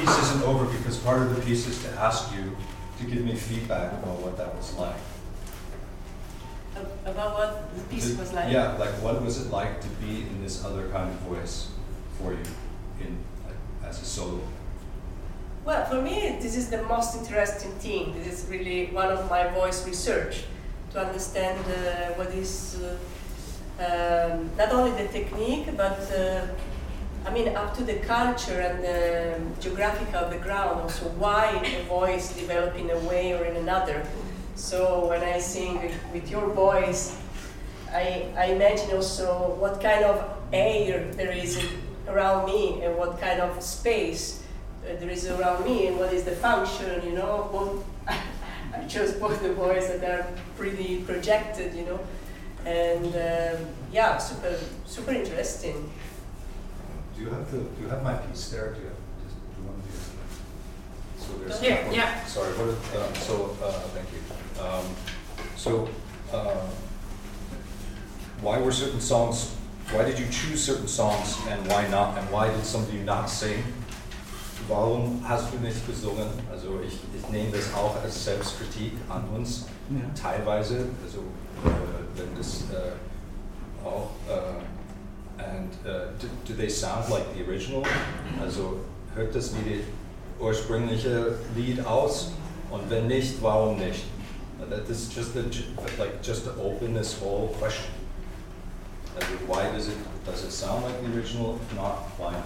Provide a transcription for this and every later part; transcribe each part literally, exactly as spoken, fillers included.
piece isn't over because part of the piece is to ask you to give me feedback about what that was like. About what the piece was like? Yeah, like what was it like to be in this other kind of voice for you in like, as a solo? Well, for me, this is the most interesting thing. This is really one of my voice research, to understand uh, what is uh, um, not only the technique, but uh, I mean, up to the culture and the geographical background, also why a voice develop in a way or in another. So when I sing with, with your voice, I, I imagine also what kind of air there is in, around me and what kind of space uh, there is around me and what is the function, you know. Both, I chose both the voice that are pretty projected, you know. And um, yeah, super, super interesting. Do you have the, do you have my piece there? Do you have, just, do you want to do it? So there's Here, yeah. Sorry, what is, um, so, uh, thank you. Um, so, uh, why were certain songs, why did you choose certain songs and why not? And why did some of you not sing? Warum hast du nicht gesungen? Also ich, ich nehme das auch als Selbstkritik an uns, ja. Teilweise, also äh, wenn das äh, auch, äh, and uh, do, do they sound like the original? Also hört das wie das ursprüngliche Lied aus? Und wenn nicht, warum nicht? That is just a, like just to open this whole question. Also why does it does it sound like the original? If not, why not?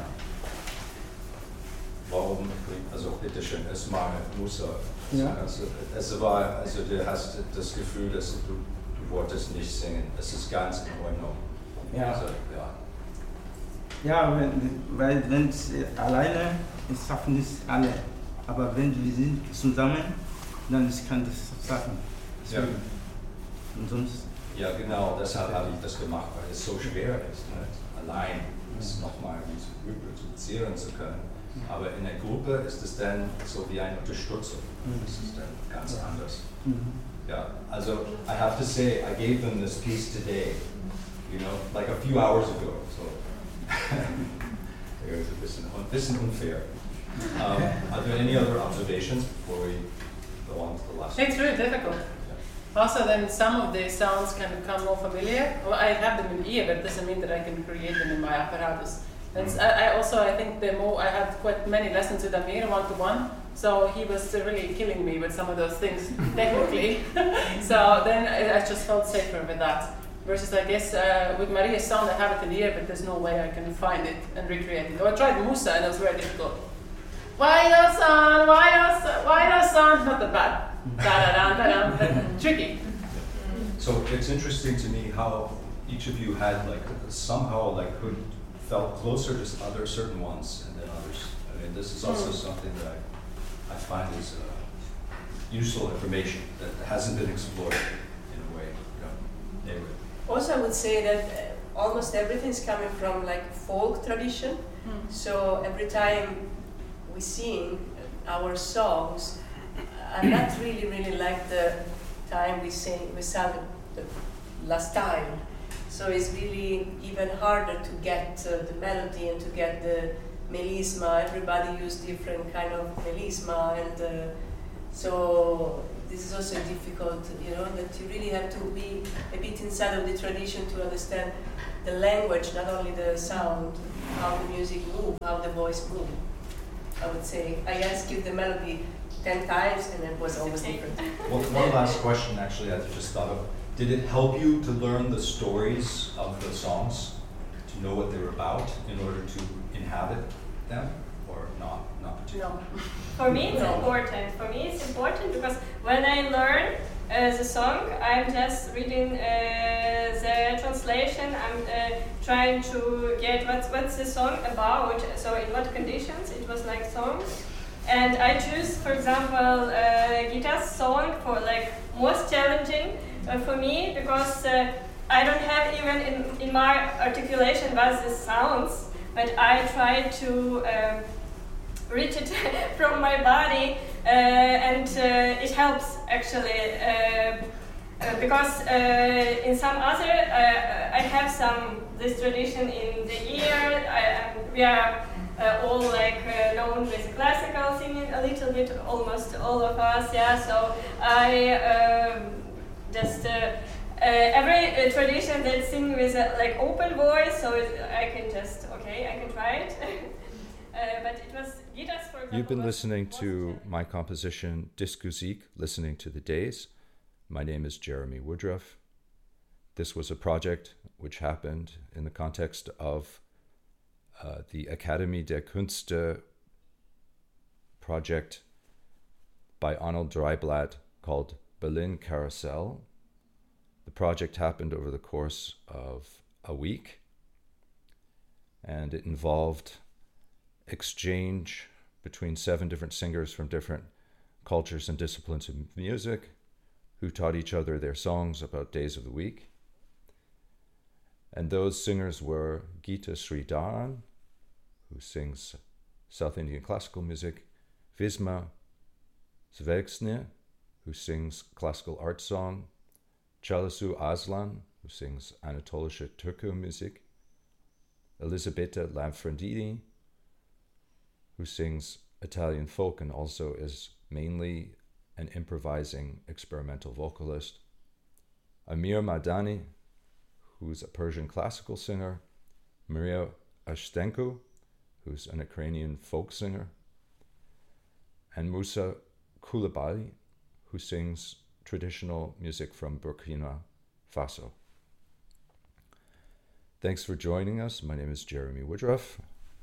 Warum? Also bitteschön, erstmal Musa. Ja. Also, es war, also du hast das Gefühl, dass du, du wolltest nicht singen. Es ist ganz in Ordnung. Ja. Also, ja. Ja, wenn, weil wenn es alleine ist, schaffen nicht alle. Aber wenn wir sind zusammen, dann kann das schaffen. Ja. Und sonst. Ja, genau, deshalb habe ich das gemacht, weil es so schwer ist, ne? Allein das nochmal reproduzieren zu können. Aber in der Gruppe ist es dann so wie eine Unterstützung. Das ist dann ganz anders. Ja, also I have to say, I gave them this piece today, you know, like a few hours ago. So it was a bisschen, ein bisschen unfair. Um, are there any other observations before we go on to the last one? It's really difficult. Yeah. Also, then some of the sounds can become more familiar. Well, I have them in ear, but it doesn't mean that I can create them in my apparatus. That's, I, I also, I think the more, I had quite many lessons with Amir one-to-one, so he was really killing me with some of those things, technically. So then I, I just felt safer with that. Versus, I guess, uh, with Maria's sound, I have it in the ear, but there's no way I can find it and recreate it. Or I tried Musa, and it was very difficult. Why no sound? Why no sound? Why no sound? Not that bad. Da-da-da, da-da, tricky. So it's interesting to me how each of you had, like, somehow, like, could felt closer to other certain ones and then others. I mean, this is also mm. something that I, I find is uh, useful information that hasn't been explored in a way. You know, anyway. Also, I would say that uh, almost everything's coming from like folk tradition. Mm. So every time we sing our songs, I'm not really, really like the time we sing, we sang the last time. So it's really even harder to get uh, the melody and to get the melisma. Everybody use different kind of melisma, and uh, so this is also difficult, you know, that you really have to be a bit inside of the tradition to understand the language, not only the sound, how the music moves, how the voice moves. I would say, I asked you the melody ten times and it was always different. Well, one last question actually I just thought of. Did it help you to learn the stories of the songs, to know what they're about in order to inhabit them, or not? Not particularly? No. For me it's no. important. For me it's important because when I learn uh, the song, I'm just reading uh, the translation. I'm uh, trying to get what's, what's the song about, so in what conditions it was like song. And I choose, for example, uh, Gita's song for like most challenging uh, for me because uh, I don't have even in, in my articulation what this sounds, but I try to um, reach it from my body uh, and uh, it helps actually uh, uh, because uh, in some other, uh, I have some this tradition in the ear, I, we are uh, all like uh, known with classical singing a little bit, almost all of us. Yeah, so I um, just uh, uh, every uh, tradition that sing with a like open voice, so it, I can just okay, I can try it. uh, but it was Gitas, for example. You've been was- listening was to the- my composition Diskusik, Listening to the Days. My name is Jeremy Woodruff. This was a project which happened in the context of uh, the Akademie der Künste project by Arnold Dreiblatt called Berlin Carousel. The project happened over the course of a week, and it involved exchange between seven different singers from different cultures and disciplines of music who taught each other their songs about days of the week. And those singers were Gita Sridharan, who sings South Indian classical music, Visma Zvergsny, who sings classical art song, Chalasu Aslan, who sings Anatolische Turco music, Elisabetta Lamfrandini, who sings Italian folk and also is mainly an improvising experimental vocalist, Amir Madani, who's a Persian classical singer, Maria Ashtenko, who's an Ukrainian folk singer, and Musa Koulibaly, who sings traditional music from Burkina Faso. Thanks for joining us. My name is Jeremy Woodruff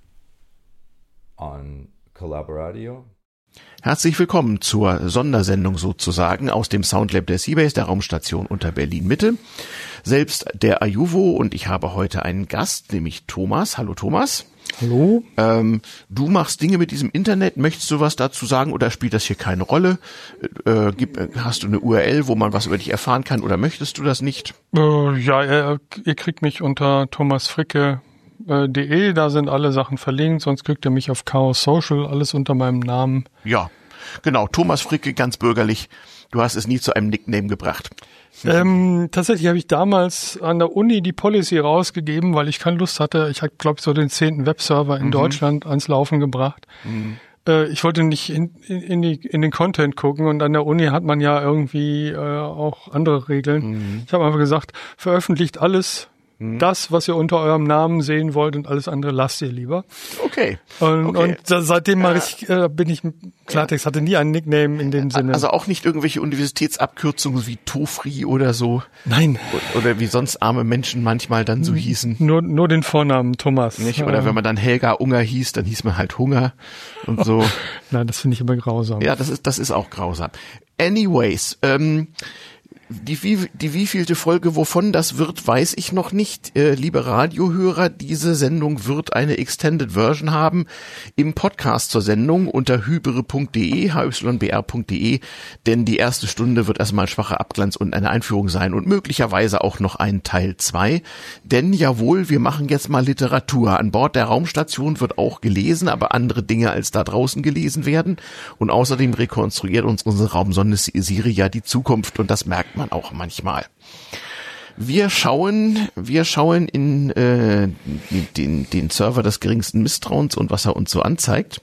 on Collaboradio. Herzlich willkommen zur Sondersendung sozusagen aus dem Soundlab der Seabase, der Raumstation unter Berlin-Mitte. Selbst der Ayuvo und ich habe heute einen Gast, nämlich Thomas. Hallo Thomas. Hallo. Ähm, du machst Dinge mit diesem Internet. Möchtest du was dazu sagen oder spielt das hier keine Rolle? Äh, gib, hast du eine U R L, wo man was über dich erfahren kann oder möchtest du das nicht? Äh, ja, ihr, ihr kriegt mich unter thomas fricke punkt de, da sind alle Sachen verlinkt, sonst kriegt ihr mich auf Chaos Social, alles unter meinem Namen. Ja, genau, Thomas Fricke, ganz bürgerlich. Du hast es nie zu einem Nickname gebracht. Ähm, tatsächlich habe ich damals an der Uni die Policy rausgegeben, weil ich keine Lust hatte. Ich habe, glaube ich, so den zehnten Webserver in mhm. Deutschland ans Laufen gebracht. Mhm. Äh, ich wollte nicht in, in, die, in den Content gucken und an der Uni hat man ja irgendwie äh, auch andere Regeln. Mhm. Ich habe einfach gesagt, veröffentlicht alles, das, was ihr unter eurem Namen sehen wollt und alles andere lasst ihr lieber. Okay. Und, okay. und seitdem mache ich, äh, bin ich Klartext, hatte nie einen Nickname in dem Sinne. Also auch nicht irgendwelche Universitätsabkürzungen wie Tofri oder so? Nein. Oder wie sonst arme Menschen manchmal dann so hießen? Nur, nur den Vornamen Thomas. Nicht? Oder äh, wenn man dann Helga Unger hieß, dann hieß man halt Hunger und so. Nein, das finde ich aber grausam. Ja, das ist, das ist auch grausam. Anyways, ähm, Die, wie, die wievielte Folge wovon das wird, weiß ich noch nicht. Äh, liebe Radiohörer, diese Sendung wird eine Extended Version haben im Podcast zur Sendung unter hybere punkt de, h y b r punkt de, denn die erste Stunde wird erstmal schwacher Abglanz und eine Einführung sein und möglicherweise auch noch ein Teil zwei. Denn jawohl, wir machen jetzt mal Literatur. An Bord der Raumstation wird auch gelesen, aber andere Dinge als da draußen gelesen werden. Und außerdem rekonstruiert uns unsere Raumsonde Siri ja die Zukunft und das merkt man auch manchmal. Wir schauen, wir schauen in äh, den, den Server des geringsten Misstrauens und was er uns so anzeigt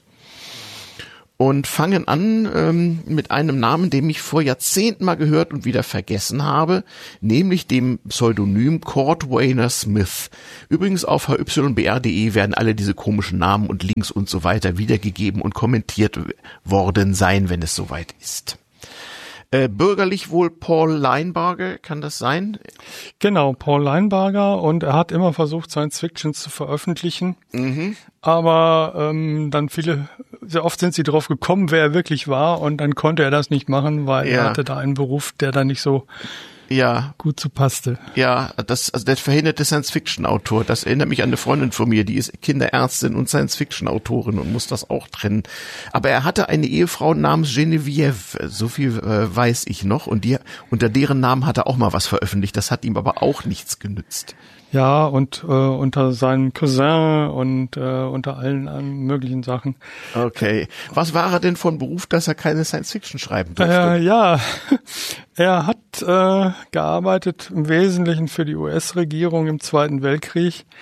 und fangen an ähm, mit einem Namen, den ich vor Jahrzehnten mal gehört und wieder vergessen habe, nämlich dem Pseudonym Cordwainer Smith. Übrigens auf h y b r punkt de werden alle diese komischen Namen und Links und so weiter wiedergegeben und kommentiert worden sein, wenn es soweit ist. Äh, bürgerlich wohl Paul Leinbarger, kann das sein? Genau, Paul Leinbarger, und er hat immer versucht, Science Fiction zu veröffentlichen, mhm. aber ähm, dann viele, sehr oft sind sie drauf gekommen, wer er wirklich war, und dann konnte er das nicht machen, weil ja. er hatte da einen Beruf, der da nicht so ja. gut zu passte. Ja, das, also der verhinderte Science-Fiction-Autor, das erinnert mich an eine Freundin von mir, die ist Kinderärztin und Science-Fiction-Autorin und muss das auch trennen. Aber er hatte eine Ehefrau namens Genevieve, so viel äh, weiß ich noch, und die unter deren Namen hat er auch mal was veröffentlicht, das hat ihm aber auch nichts genützt. Ja, und äh, unter seinem Cousin und äh, unter allen äh, möglichen Sachen. Okay. Was war er denn von Beruf, dass er keine Science-Fiction schreiben durfte? Äh, ja, er hat äh, gearbeitet im Wesentlichen für die U S-Regierung im Zweiten Weltkrieg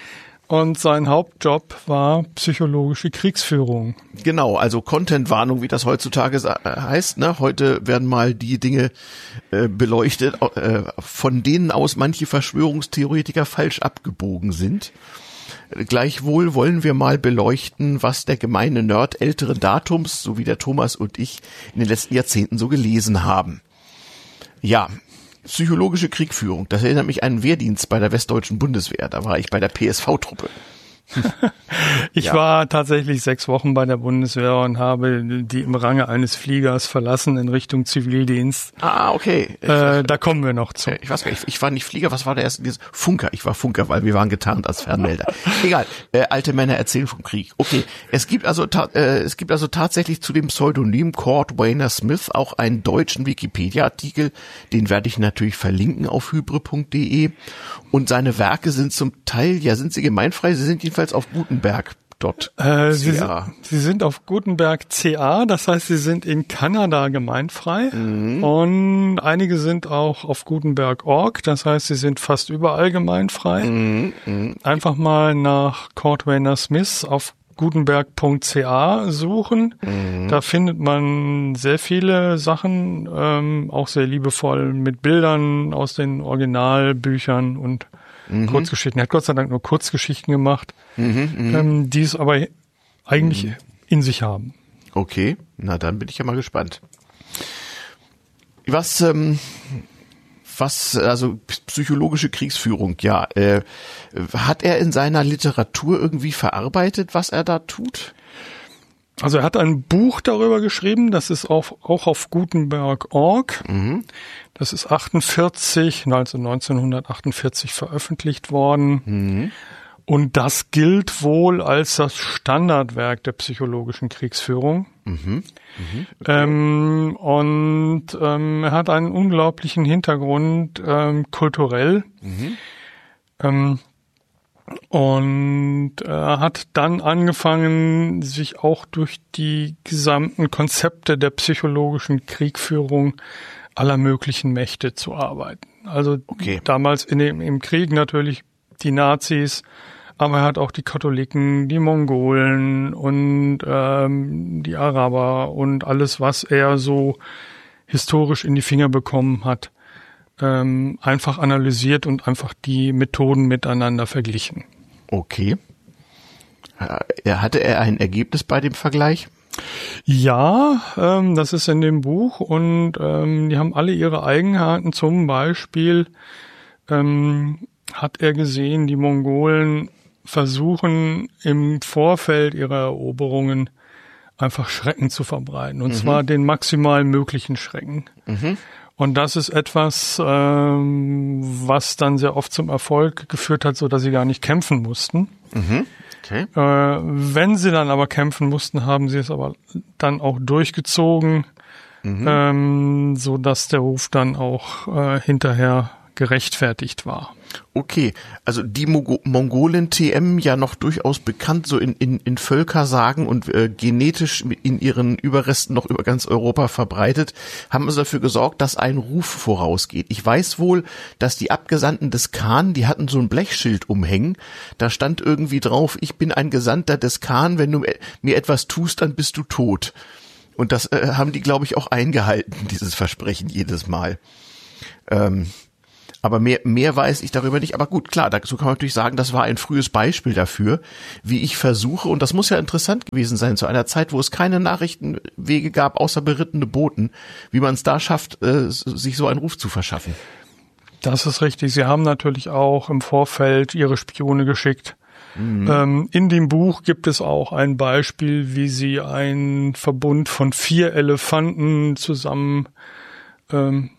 Und sein Hauptjob war psychologische Kriegsführung. Genau, also Content-Warnung, wie das heutzutage heißt. Ne? Heute werden mal die Dinge äh, beleuchtet, äh, von denen aus manche Verschwörungstheoretiker falsch abgebogen sind. Gleichwohl wollen wir mal beleuchten, was der gemeine Nerd älteren Datums, so wie der Thomas und ich, in den letzten Jahrzehnten so gelesen haben. Ja, psychologische Kriegführung, das erinnert mich an einen Wehrdienst bei der Westdeutschen Bundeswehr. Da war ich bei der P S V-Truppe. Ich ja. war tatsächlich sechs Wochen bei der Bundeswehr und habe die im Range eines Fliegers verlassen in Richtung Zivildienst. Ah, okay. Äh, da kommen wir noch zu. Ich weiß gar nicht, ich war nicht Flieger, was war der erste? Funker, ich war Funker, weil wir waren getarnt als Fernmelder. Egal, äh, alte Männer erzählen vom Krieg. Okay, es gibt also ta- äh, es gibt also tatsächlich zu dem Pseudonym Kurt Wayner Smith auch einen deutschen Wikipedia-Artikel, den werde ich natürlich verlinken auf hybre punkt de, und seine Werke sind zum Teil, ja, sind sie gemeinfrei, sie sind jedenfalls auf Gutenberg. Äh, sie, sind, sie sind auf Gutenberg C A, das heißt, sie sind in Kanada gemeinfrei, mhm. und einige sind auch auf Gutenberg Punkt org, das heißt, sie sind fast überall gemeinfrei. Mhm. Mhm. Einfach mal nach Kurt Wayner Smith auf gutenberg punkt c a suchen. Mhm. Da findet man sehr viele Sachen, ähm, auch sehr liebevoll mit Bildern aus den Originalbüchern und Mhm. Kurzgeschichten. Er hat Gott sei Dank nur Kurzgeschichten gemacht, mhm, ähm, die es aber eigentlich mhm. in sich haben. Okay, na dann bin ich ja mal gespannt. Was, ähm, was, also psychologische Kriegsführung, ja, äh, hat er in seiner Literatur irgendwie verarbeitet, was er da tut? Also er hat ein Buch darüber geschrieben, das ist auch, auch auf Gutenberg Punkt org. Mhm. Das ist achtundvierzig, also neunzehnhundertachtundvierzig veröffentlicht worden. Mhm. Und das gilt wohl als das Standardwerk der psychologischen Kriegsführung. Mhm. Mhm. Okay. Ähm, und ähm, er hat einen unglaublichen Hintergrund ähm, kulturell. Mhm. Ähm, Und er hat dann angefangen, sich auch durch die gesamten Konzepte der psychologischen Kriegführung aller möglichen Mächte zu arbeiten. Also okay. damals in dem, im Krieg natürlich die Nazis, aber er hat auch die Katholiken, die Mongolen und ähm, die Araber und alles, was er so historisch in die Finger bekommen hat, Ähm, einfach analysiert und einfach die Methoden miteinander verglichen. Okay. Hatte er ein Ergebnis bei dem Vergleich? Ja, ähm, das ist in dem Buch, und ähm, die haben alle ihre Eigenheiten. Zum Beispiel ähm, hat er gesehen, die Mongolen versuchen im Vorfeld ihrer Eroberungen einfach Schrecken zu verbreiten, und mhm. zwar den maximal möglichen Schrecken. Mhm. Und das ist etwas, ähm, was dann sehr oft zum Erfolg geführt hat, so dass sie gar nicht kämpfen mussten. Mhm. Okay. Äh, wenn sie dann aber kämpfen mussten, haben sie es aber dann auch durchgezogen, mhm. ähm, so dass der Ruf dann auch äh, hinterher gerechtfertigt war. Okay, also die Mo- Mongolen T M ja noch durchaus bekannt, so in, in, in Völkersagen und äh, genetisch in ihren Überresten noch über ganz Europa verbreitet, haben also dafür gesorgt, dass ein Ruf vorausgeht. Ich weiß wohl, dass die Abgesandten des Khan, die hatten so ein Blechschild umhängen, da stand irgendwie drauf, ich bin ein Gesandter des Khan, wenn du mir etwas tust, dann bist du tot. Und das äh, haben die, glaube ich, auch eingehalten, dieses Versprechen jedes Mal. Ähm, Aber mehr, mehr weiß ich darüber nicht. Aber gut, klar, dazu kann man natürlich sagen, das war ein frühes Beispiel dafür, wie ich versuche, und das muss ja interessant gewesen sein, zu einer Zeit, wo es keine Nachrichtenwege gab, außer berittene Boten, wie man es da schafft, äh, sich so einen Ruf zu verschaffen. Das ist richtig. Sie haben natürlich auch im Vorfeld ihre Spione geschickt. Mhm. Ähm, in dem Buch gibt es auch ein Beispiel, wie sie einen Verbund von vier Elefanten zusammen, ähm,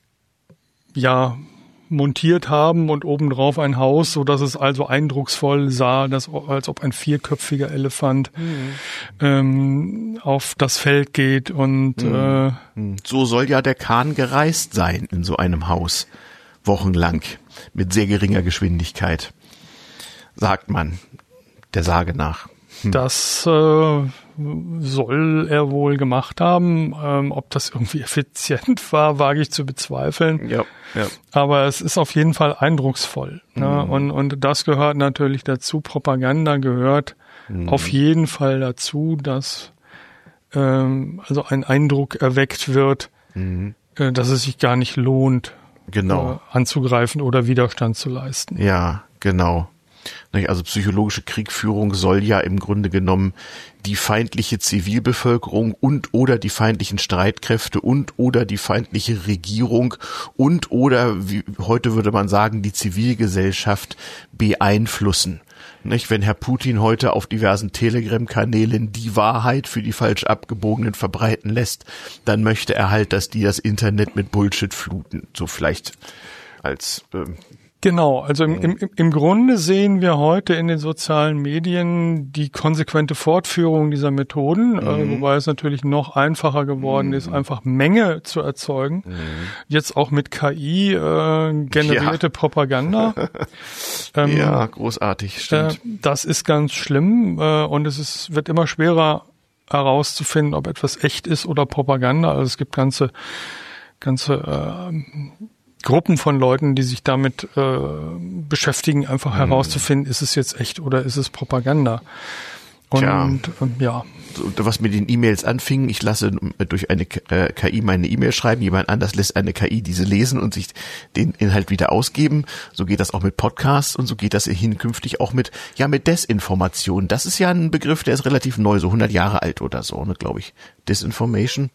ja, montiert haben und obendrauf ein Haus, so dass es also eindrucksvoll sah, dass, als ob ein vierköpfiger Elefant mhm. ähm, auf das Feld geht. Und mhm. äh, so soll ja der Khan gereist sein in so einem Haus, wochenlang, mit sehr geringer Geschwindigkeit, sagt man, der Sage nach. Hm. Das äh, soll er wohl gemacht haben. Ähm, ob das irgendwie effizient war, wage ich zu bezweifeln. Ja, ja. Aber es ist auf jeden Fall eindrucksvoll. Ne? Mhm. Und, und das gehört natürlich dazu. Propaganda gehört mhm. auf jeden Fall dazu, dass ähm, also ein Eindruck erweckt wird, mhm. äh, dass es sich gar nicht lohnt, genau. äh, anzugreifen oder Widerstand zu leisten. Ja, genau. Also psychologische Kriegführung soll ja im Grunde genommen die feindliche Zivilbevölkerung und oder die feindlichen Streitkräfte und oder die feindliche Regierung und oder, wie heute würde man sagen, die Zivilgesellschaft beeinflussen. Nicht? Wenn Herr Putin heute auf diversen Telegram-Kanälen die Wahrheit für die falsch Abgebogenen verbreiten lässt, dann möchte er halt, dass die das Internet mit Bullshit fluten. So vielleicht als... Ähm, Genau, also im, im, im Grunde sehen wir heute in den sozialen Medien die konsequente Fortführung dieser Methoden, mhm. äh, wobei es natürlich noch einfacher geworden mhm. ist, einfach Menge zu erzeugen. Mhm. Jetzt auch mit K I äh, generierte ja. Propaganda. ähm, ja, großartig, stimmt. Äh, das ist ganz schlimm äh, und es ist, wird immer schwerer herauszufinden, ob etwas echt ist oder Propaganda. Also es gibt ganze, ganze äh, Gruppen von Leuten, die sich damit äh, beschäftigen, einfach mhm. herauszufinden, ist es jetzt echt oder ist es Propaganda. Und ähm, ja. Was mit den E-Mails anfing, ich lasse durch eine äh, K I meine E-Mail schreiben, jemand anders lässt eine K I diese lesen und sich den Inhalt wieder ausgeben. So geht das auch mit Podcasts und so geht das hinkünftig auch mit, ja, mit Desinformation. Das ist ja ein Begriff, der ist relativ neu, so hundert Jahre alt oder so, ne, glaube ich. Disinformation.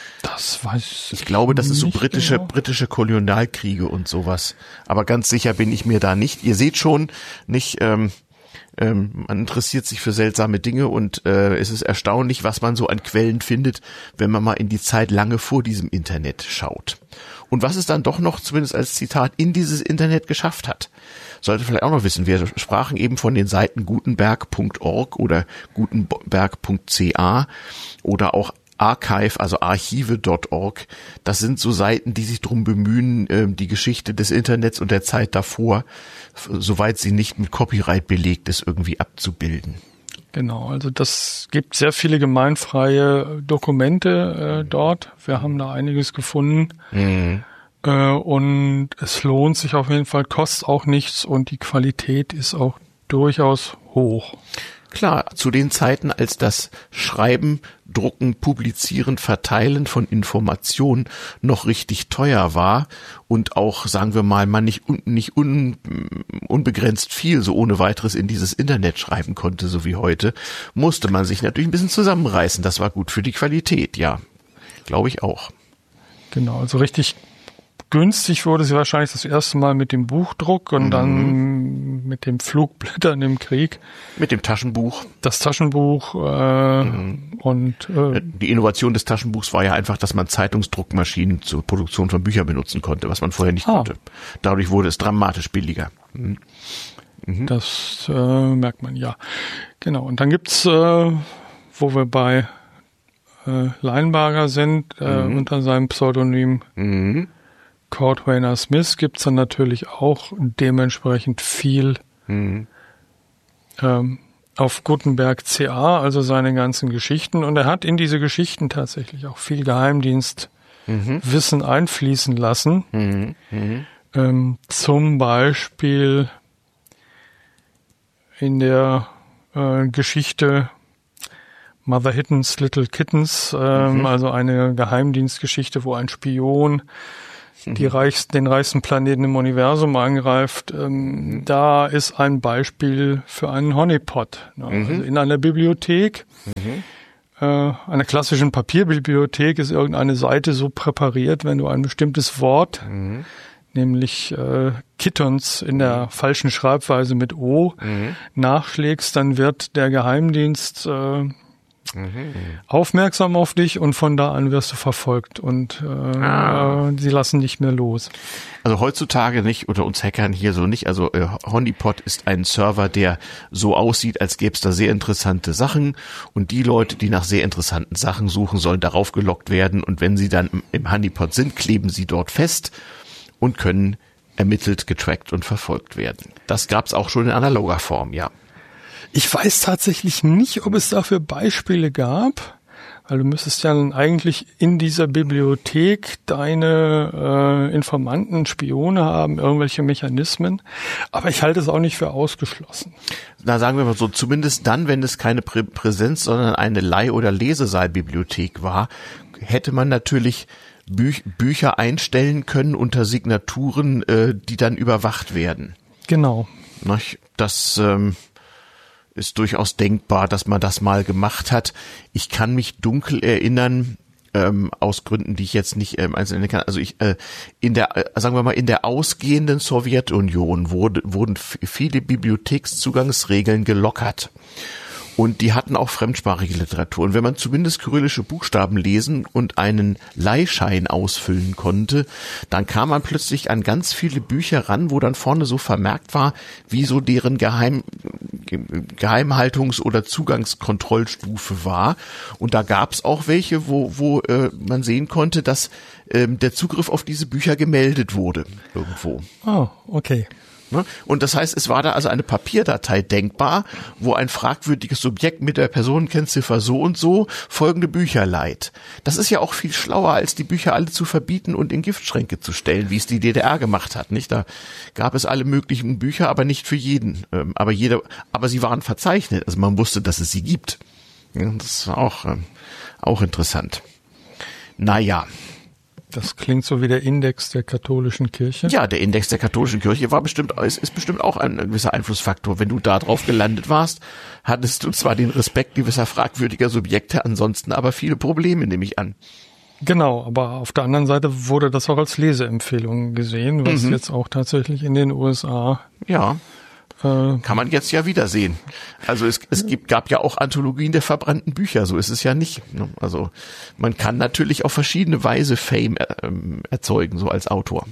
Das weiß ich. Ich glaube, das ist so britische, genau. britische Kolonialkriege und sowas. Aber ganz sicher bin ich mir da nicht. Ihr seht schon, nicht, ähm, ähm, man interessiert sich für seltsame Dinge und äh, es ist erstaunlich, was man so an Quellen findet, wenn man mal in die Zeit lange vor diesem Internet schaut. Und was es dann doch noch, zumindest als Zitat, in dieses Internet geschafft hat. Sollte vielleicht auch noch wissen, wir sprachen eben von den Seiten gutenberg punkt org oder gutenberg punkt ca oder auch Archive, also archive punkt org, das sind so Seiten, die sich darum bemühen, die Geschichte des Internets und der Zeit davor, soweit sie nicht mit Copyright belegt ist, irgendwie abzubilden. Genau, also das gibt sehr viele gemeinfreie Dokumente äh, dort. Wir haben da einiges gefunden. Mhm. Äh, und es lohnt sich auf jeden Fall, kostet auch nichts und die Qualität ist auch durchaus hoch. Klar, zu den Zeiten, als das Schreiben, Drucken, Publizieren, Verteilen von Informationen noch richtig teuer war und auch, sagen wir mal, man nicht, nicht un, unbegrenzt viel so ohne weiteres in dieses Internet schreiben konnte, so wie heute, musste man sich natürlich ein bisschen zusammenreißen. Das war gut für die Qualität, ja. Glaube ich auch. Genau, also richtig günstig wurde sie wahrscheinlich das erste Mal mit dem Buchdruck und mhm. dann mit dem Flugblättern im Krieg. Mit dem Taschenbuch. Das Taschenbuch äh, mhm. und äh, die Innovation des Taschenbuchs war ja einfach, dass man Zeitungsdruckmaschinen zur Produktion von Büchern benutzen konnte, was man vorher nicht ah. konnte. Dadurch wurde es dramatisch billiger. Mhm. Mhm. Das äh, merkt man, ja. Genau, und dann gibt's, äh, wo wir bei äh, Leinberger sind, äh, mhm. unter seinem Pseudonym mhm. Kurt Rayner Smith gibt's dann natürlich auch dementsprechend viel mhm. ähm, auf Gutenberg punkt ca, also seine ganzen Geschichten. Und er hat in diese Geschichten tatsächlich auch viel Geheimdienstwissen mhm. einfließen lassen. Mhm. Mhm. Ähm, zum Beispiel in der äh, Geschichte Mother Hitton's Little Kittens, ähm, mhm. also eine Geheimdienstgeschichte, wo ein Spion die reichsten, den reichsten Planeten im Universum angreift. Ähm, da ist ein Beispiel für einen Honeypot. Ne? Mhm. Also in einer Bibliothek, mhm. äh, einer klassischen Papierbibliothek, ist irgendeine Seite so präpariert, wenn du ein bestimmtes Wort, mhm. nämlich äh, Kittens in der falschen Schreibweise mit O, mhm. nachschlägst, dann wird der Geheimdienst äh, Mhm. aufmerksam auf dich und von da an wirst du verfolgt und äh, ah. sie lassen nicht mehr los. Also heutzutage nicht, oder uns Hackern hier so nicht, also äh, Honeypot ist ein Server, der so aussieht, als gäbe es da sehr interessante Sachen und die Leute, die nach sehr interessanten Sachen suchen, sollen darauf gelockt werden und wenn sie dann im, im Honeypot sind, kleben sie dort fest und können ermittelt, getrackt und verfolgt werden. Das gab es auch schon in analoger Form, ja. Ich weiß tatsächlich nicht, ob es dafür Beispiele gab, weil du müsstest ja dann eigentlich in dieser Bibliothek deine äh, Informanten, Spione haben, irgendwelche Mechanismen, aber ich halte es auch nicht für ausgeschlossen. Na, sagen wir mal so, zumindest dann, wenn es keine Prä- Präsenz, sondern eine Leih- oder Lesesaalbibliothek war, hätte man natürlich Büch- Bücher einstellen können unter Signaturen, äh, die dann überwacht werden. Genau. Das ähm, ist durchaus denkbar, dass man das mal gemacht hat. Ich kann mich dunkel erinnern, ähm, aus Gründen, die ich jetzt nicht ähm, einzeln nennen kann. Also ich äh, in der, äh, sagen wir mal, in der ausgehenden Sowjetunion wurde, wurden f- viele Bibliothekszugangsregeln gelockert. Und die hatten auch fremdsprachige Literatur. Und wenn man zumindest kyrillische Buchstaben lesen und einen Leihschein ausfüllen konnte, dann kam man plötzlich an ganz viele Bücher ran, wo dann vorne so vermerkt war, wie so deren Geheim, Geheimhaltungs- oder Zugangskontrollstufe war. Und da gab es auch welche, wo, wo äh, man sehen konnte, dass ähm, der Zugriff auf diese Bücher gemeldet wurde irgendwo. Oh, okay. Und das heißt, es war da also eine Papierdatei denkbar, wo ein fragwürdiges Subjekt mit der Personenkennziffer so und so folgende Bücher leiht. Das ist ja auch viel schlauer, als die Bücher alle zu verbieten und in Giftschränke zu stellen, wie es die D D R gemacht hat, nicht? Da gab es alle möglichen Bücher, aber nicht für jeden. Aber jeder, aber sie waren verzeichnet, also man wusste, dass es sie gibt. Das war auch, auch interessant. Naja. Das klingt so wie der Index der katholischen Kirche. Ja, der Index der katholischen Kirche war bestimmt, ist, ist bestimmt auch ein gewisser Einflussfaktor. Wenn du da drauf gelandet warst, hattest du zwar den Respekt gewisser fragwürdiger Subjekte, ansonsten aber viele Probleme, nehme ich an. Genau, aber auf der anderen Seite wurde das auch als Leseempfehlung gesehen, was mhm. jetzt auch tatsächlich in den U S A ja. Kann man jetzt ja wiedersehen. Also es, es gibt, gab ja auch Anthologien der verbrannten Bücher, so ist es ja nicht. Also man kann natürlich auf verschiedene Weise Fame ähm, erzeugen, so als Autor.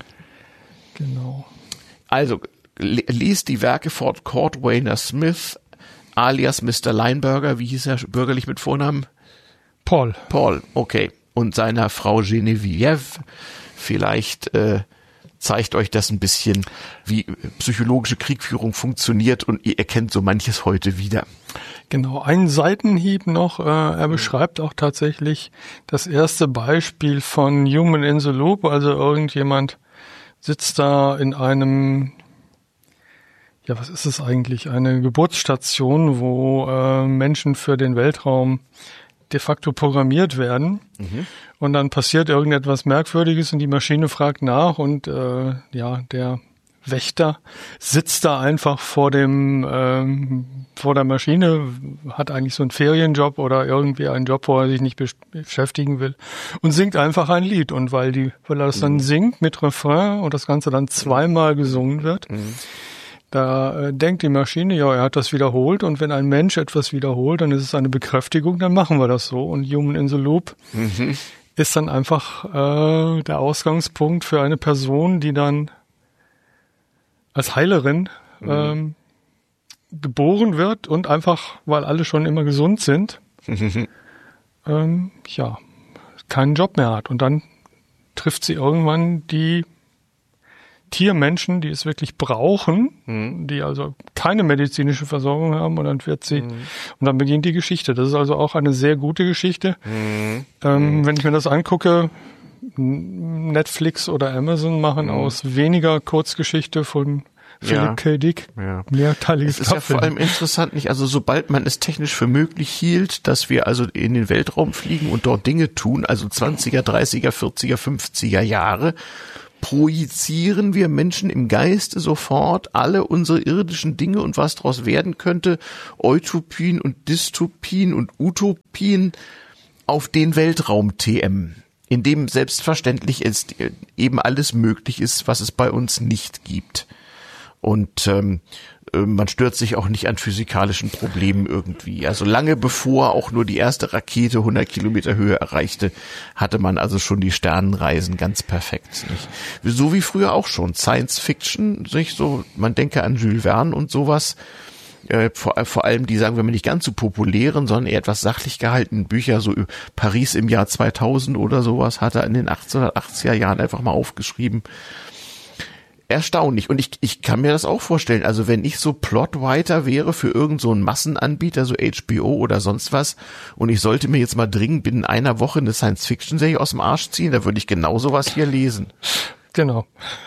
Genau. Also liest die Werke von Cordwainer Smith, alias Mister Lineberger, wie hieß er bürgerlich mit Vornamen? Paul. Paul, okay. Und seiner Frau Geneviève, vielleicht äh, zeigt euch das ein bisschen, wie psychologische Kriegführung funktioniert und ihr erkennt so manches heute wieder. Genau, ein Seitenhieb noch. Äh, er beschreibt auch tatsächlich das erste Beispiel von Human in the Loop. Also irgendjemand sitzt da in einem, ja, was ist es eigentlich? Eine Geburtsstation, wo äh, Menschen für den Weltraum de facto programmiert werden. Mhm. Und dann passiert irgendetwas Merkwürdiges und die Maschine fragt nach und äh, ja, der Wächter sitzt da einfach vor dem ähm, vor der Maschine, hat eigentlich so einen Ferienjob oder irgendwie einen Job, wo er sich nicht beschäftigen will und singt einfach ein Lied. Und weil die, weil er das dann singt mit Refrain und das Ganze dann zweimal gesungen wird, mhm. da äh, denkt die Maschine, ja, er hat das wiederholt und wenn ein Mensch etwas wiederholt, dann ist es eine Bekräftigung, dann machen wir das so. Und Human in the Loop mhm. ist dann einfach äh, der Ausgangspunkt für eine Person, die dann als Heilerin mhm. ähm, geboren wird und einfach, weil alle schon immer gesund sind, mhm. ähm, ja, keinen Job mehr hat. Und dann trifft sie irgendwann die Tiermenschen, die es wirklich brauchen, mhm. die also keine medizinische Versorgung haben, und dann wird sie, mhm. und dann beginnt die Geschichte. Das ist also auch eine sehr gute Geschichte. Mhm. Ähm, mhm. Wenn ich mir das angucke, Netflix oder Amazon machen mhm. aus weniger Kurzgeschichte von Philipp ja. K. Dick ja. mehrteiliges Es ist ja vor allem interessant, nicht? Also sobald man es technisch für möglich hielt, dass wir also in den Weltraum fliegen und dort Dinge tun, also zwanziger, dreißiger, vierziger, fünfziger Jahre, projizieren wir Menschen im Geiste sofort alle unsere irdischen Dinge und was daraus werden könnte, Utopien und Dystopien und Utopien auf den Weltraum-T M, in dem selbstverständlich ist, eben alles möglich ist, was es bei uns nicht gibt. Und ähm, man stört sich auch nicht an physikalischen Problemen irgendwie. Also lange bevor auch nur die erste Rakete hundert Kilometer Höhe erreichte, hatte man also schon die Sternenreisen ganz perfekt. Nicht? So wie früher auch schon. Science Fiction, nicht so, man denke an Jules Verne und sowas. Äh, vor, vor allem die, sagen wir mal, nicht ganz so populären, sondern eher etwas sachlich gehaltenen Bücher, so Paris im Jahr zweitausend oder sowas, hat er in den achtzehnhundertachtziger Jahren einfach mal aufgeschrieben. Erstaunlich. Und ich, ich kann mir das auch vorstellen. Also wenn ich so Plotwriter wäre für irgend so einen Massenanbieter, so H B O oder sonst was, und ich sollte mir jetzt mal dringend binnen einer Woche eine Science-Fiction-Serie aus dem Arsch ziehen, da würde ich genau sowas hier lesen. Genau.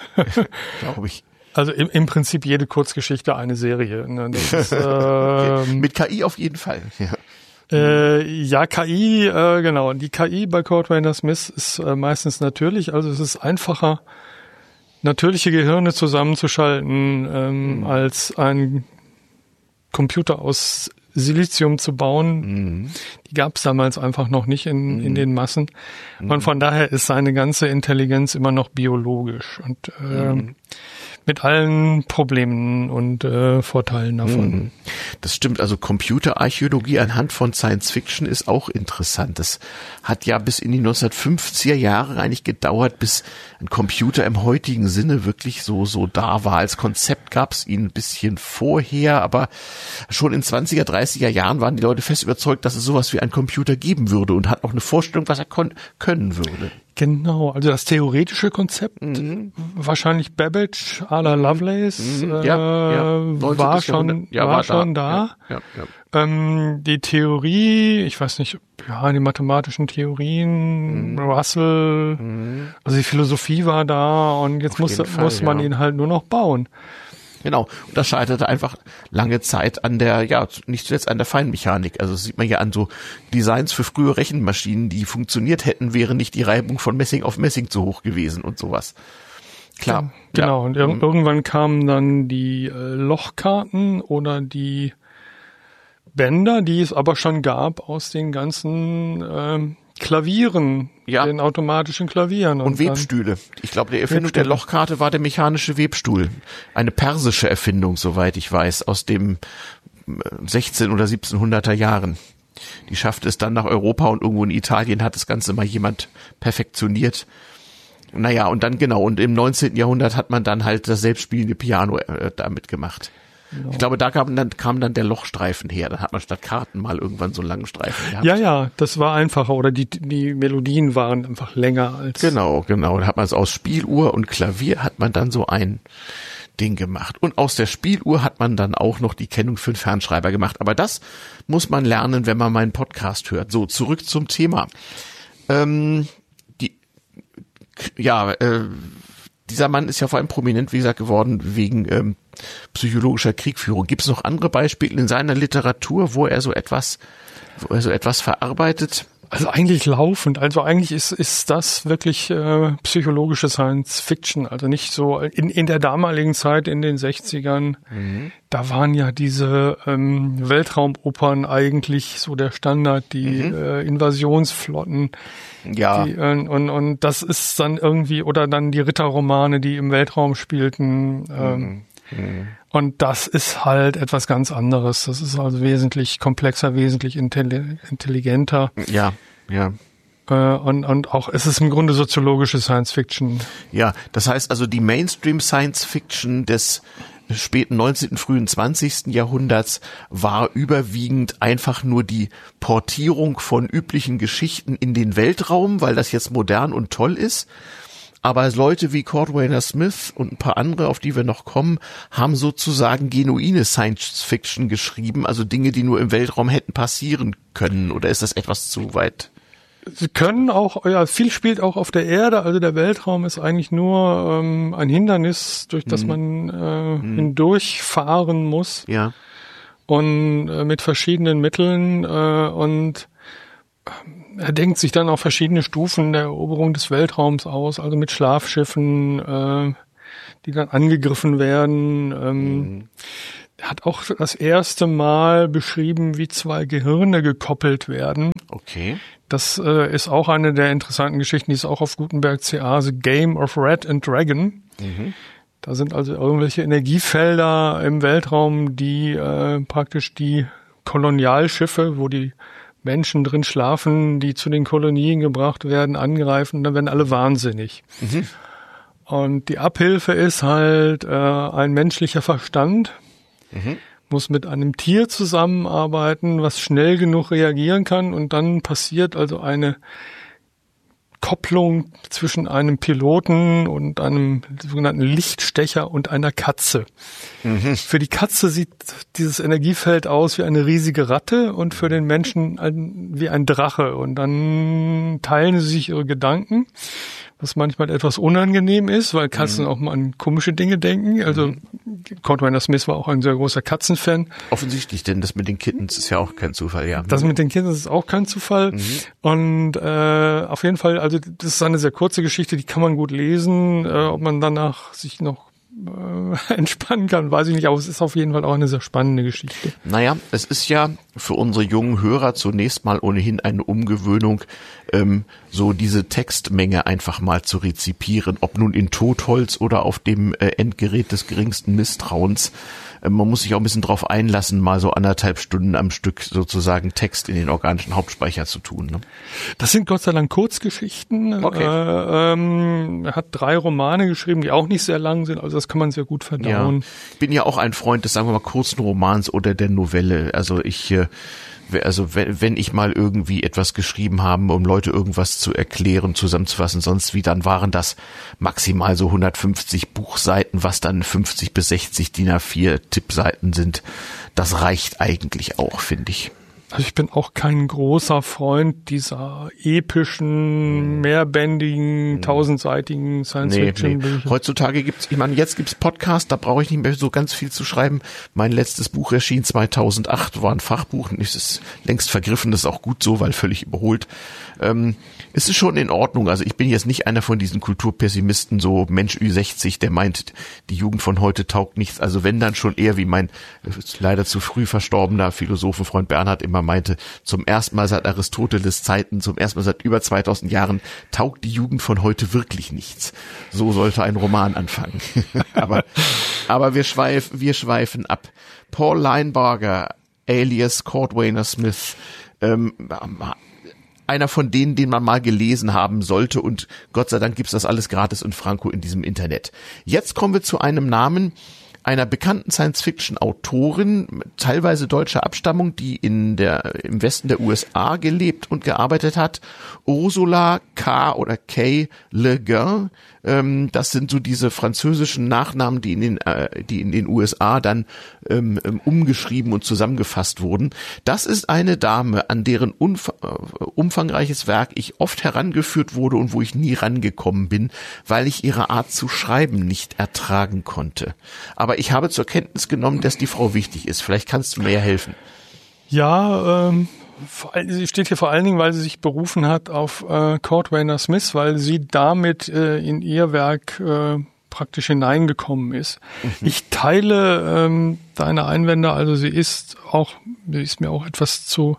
Glaube ich. Also im, im Prinzip jede Kurzgeschichte eine Serie. Ne? Das ist, ähm, okay. Mit K I auf jeden Fall. Ja. Äh, ja, K I, äh, genau. Die K I bei Cordwainer Smith ist äh, meistens natürlich, also es ist einfacher, natürliche Gehirne zusammenzuschalten, ähm, mhm. als ein Computer aus Silizium zu bauen. Mhm. Die gab es damals einfach noch nicht in, mhm. in den Massen. Mhm. Und von daher ist seine ganze Intelligenz immer noch biologisch und äh, mhm. mit allen Problemen und äh, Vorteilen davon. Das stimmt, also Computerarchäologie anhand von Science Fiction ist auch interessant. Das hat ja bis in die neunzehnhundertfünfziger Jahre eigentlich gedauert, bis ein Computer im heutigen Sinne wirklich so so da war. Als Konzept gab es ihn ein bisschen vorher, aber schon in zwanziger, dreißiger Jahren waren die Leute fest überzeugt, dass es sowas wie einen Computer geben würde und hat auch eine Vorstellung, was er kon- können würde. Genau, also das theoretische Konzept, mhm. wahrscheinlich Babbage à la Lovelace, mhm. ja, äh, ja. war schon, ja, war, war schon da. da. Ja, ja, ja. Ähm, die Theorie, ich weiß nicht, ja, die mathematischen Theorien, mhm. Russell, mhm. also die Philosophie war da und jetzt muss, Fall, muss man ja. ihn halt nur noch bauen. Genau. Und das scheiterte einfach lange Zeit an der, ja, nicht zuletzt an der Feinmechanik. Also das sieht man ja an so Designs für frühe Rechenmaschinen, die funktioniert hätten, wäre nicht die Reibung von Messing auf Messing zu hoch gewesen und sowas. Klar. Genau. Ja. Und ir- irgendwann kamen dann die äh, Lochkarten oder die Bänder, die es aber schon gab aus den ganzen ähm, Klavieren, ja. den automatischen Klavieren. Und, und Webstühle. Ich glaube, die Erfindung Webstühle. der Lochkarte war der mechanische Webstuhl. Eine persische Erfindung, soweit ich weiß, aus dem sechzehnhunderter oder siebzehnhunderter Jahren. Die schaffte es dann nach Europa und irgendwo in Italien hat das Ganze mal jemand perfektioniert. Naja, und dann genau, und im neunzehnten Jahrhundert hat man dann halt das selbstspielende Piano äh, damit gemacht. Genau. Ich glaube, da kam dann, kam dann der Lochstreifen her. Da hat man statt Karten mal irgendwann so einen langen Streifen gehabt. Ja, ja, das war einfacher. Oder die, die Melodien waren einfach länger als... Genau, genau. Da hat man es aus Spieluhr und Klavier hat man dann so ein Ding gemacht. Und aus der Spieluhr hat man dann auch noch die Kennung für den Fernschreiber gemacht. Aber das muss man lernen, wenn man meinen Podcast hört. So, zurück zum Thema. Ähm, die, ja, äh, dieser Mann ist ja vor allem prominent, wie gesagt, geworden wegen ähm, psychologischer Kriegführung. Gibt es noch andere Beispiele in seiner Literatur, wo er so etwas, wo er so etwas verarbeitet? Also eigentlich laufend. Also eigentlich ist ist das wirklich äh, psychologische Science Fiction. Also nicht so in in der damaligen Zeit in den sechzigern. Mhm. Da waren ja diese ähm, Weltraumopern eigentlich so der Standard, die mhm. äh, Invasionsflotten. Ja. Die, äh, und und das ist dann irgendwie oder dann die Ritterromane, die im Weltraum spielten. Ähm, mhm. Mhm. Und das ist halt etwas ganz anderes. Das ist also wesentlich komplexer, wesentlich intelli- intelligenter. Ja, ja. Äh, und, und auch, es ist im Grunde soziologische Science Fiction. Ja, das heißt also, die Mainstream Science Fiction des späten neunzehnten, frühen zwanzigsten Jahrhunderts war überwiegend einfach nur die Portierung von üblichen Geschichten in den Weltraum, weil das jetzt modern und toll ist. Aber Leute wie Cordwainer Smith und ein paar andere, auf die wir noch kommen, haben sozusagen genuine Science Fiction geschrieben, also Dinge, die nur im Weltraum hätten passieren können. Oder ist das etwas zu weit? Sie können auch, ja, viel spielt auch auf der Erde, also der Weltraum ist eigentlich nur ähm, ein Hindernis, durch das hm. man äh, hm. hindurchfahren muss. Ja. Und äh, mit verschiedenen Mitteln äh, und er denkt sich dann auf verschiedene Stufen der Eroberung des Weltraums aus, also mit Schlafschiffen, äh, die dann angegriffen werden. Ähm, mhm. Er hat auch das erste Mal beschrieben, wie zwei Gehirne gekoppelt werden. Okay. Das äh, ist auch eine der interessanten Geschichten, die ist auch auf Gutenberg C A, The Game of Rat and Dragon. Mhm. Da sind also irgendwelche Energiefelder im Weltraum, die äh, praktisch die Kolonialschiffe, wo die Menschen drin schlafen, die zu den Kolonien gebracht werden, angreifen, dann werden alle wahnsinnig. Mhm. Und die Abhilfe ist halt äh, ein menschlicher Verstand, mhm. muss mit einem Tier zusammenarbeiten, was schnell genug reagieren kann und dann passiert also eine Kopplung zwischen einem Piloten und einem sogenannten Lichtstecher und einer Katze. Mhm. Für die Katze sieht dieses Energiefeld aus wie eine riesige Ratte und für den Menschen ein, wie ein Drache. Und dann teilen sie sich ihre Gedanken, was manchmal etwas unangenehm ist, weil Katzen mhm. auch mal an komische Dinge denken. Also mhm. Kurt Weiner Smith war auch ein sehr großer Katzenfan. Offensichtlich, denn das mit den Kittens ist ja auch kein Zufall, ja. Das mit den Kittens ist auch kein Zufall. Mhm. Und äh, auf jeden Fall, also das ist eine sehr kurze Geschichte, die kann man gut lesen. Äh, ob man danach sich noch äh, entspannen kann, weiß ich nicht, aber es ist auf jeden Fall auch eine sehr spannende Geschichte. Naja, es ist ja für unsere jungen Hörer zunächst mal ohnehin eine Umgewöhnung, ähm, so diese Textmenge einfach mal zu rezipieren, ob nun in Totholz oder auf dem äh, Endgerät des geringsten Misstrauens. Äh, man muss sich auch ein bisschen drauf einlassen, mal so anderthalb Stunden am Stück sozusagen Text in den organischen Hauptspeicher zu tun. Ne? Das sind Gott sei Dank Kurzgeschichten. Okay. Äh, ähm, er hat drei Romane geschrieben, die auch nicht sehr lang sind, also das kann man sehr gut verdauen. Ja. Ich bin ja auch ein Freund des, sagen wir mal, kurzen Romans oder der Novelle. Also ich äh, Also wenn, wenn ich mal irgendwie etwas geschrieben habe, um Leute irgendwas zu erklären, zusammenzufassen, sonst wie, dann waren das maximal so hundertfünfzig Buchseiten, was dann fünfzig bis sechzig D I N A vier Tippseiten sind. Das reicht eigentlich auch, finde ich. Also ich bin auch kein großer Freund dieser epischen, mehrbändigen, tausendseitigen Science-Fiction. Nee, nee. Heutzutage gibt's, ich meine, jetzt gibt's Podcasts, da brauche ich nicht mehr so ganz viel zu schreiben. Mein letztes Buch erschien zweitausendacht, war ein Fachbuch, und es ist längst vergriffen, das ist auch gut so, weil völlig überholt. Ähm, es ist schon in Ordnung, also ich bin jetzt nicht einer von diesen Kulturpessimisten, so Mensch Ü sechzig, der meint, die Jugend von heute taugt nichts. Also wenn, dann schon eher wie mein leider zu früh verstorbener Philosophenfreund Bernhard immer meinte, zum ersten Mal seit Aristoteles Zeiten, zum ersten Mal seit über zweitausend Jahren taugt die Jugend von heute wirklich nichts. So sollte ein Roman anfangen. aber aber wir schweifen wir schweifen ab. Paul Linebarger, alias Kurt Weiner Smith, ähm, einer von denen, den man mal gelesen haben sollte, und Gott sei Dank gibt's das alles gratis und franko in diesem Internet. Jetzt kommen wir zu einem Namen einer bekannten Science-Fiction-Autorin, teilweise deutscher Abstammung, die in der im Westen der U S A gelebt und gearbeitet hat, Ursula K. oder K. Le Guin. Ähm, das sind so diese französischen Nachnamen, die in den äh, die in den U S A dann ähm, umgeschrieben und zusammengefasst wurden. Das ist eine Dame, an deren umf- äh, umfangreiches Werk ich oft herangeführt wurde und wo ich nie rangekommen bin, weil ich ihre Art zu schreiben nicht ertragen konnte. Aber ich habe zur Kenntnis genommen, dass die Frau wichtig ist. Vielleicht kannst du mir ja helfen. Ja, ähm, vor, sie steht hier vor allen Dingen, weil sie sich berufen hat auf äh, Kurt Weiner Smith, weil sie damit äh, in ihr Werk äh, praktisch hineingekommen ist. Mhm. Ich teile ähm, deine Einwände, also sie ist auch, sie ist mir auch etwas zu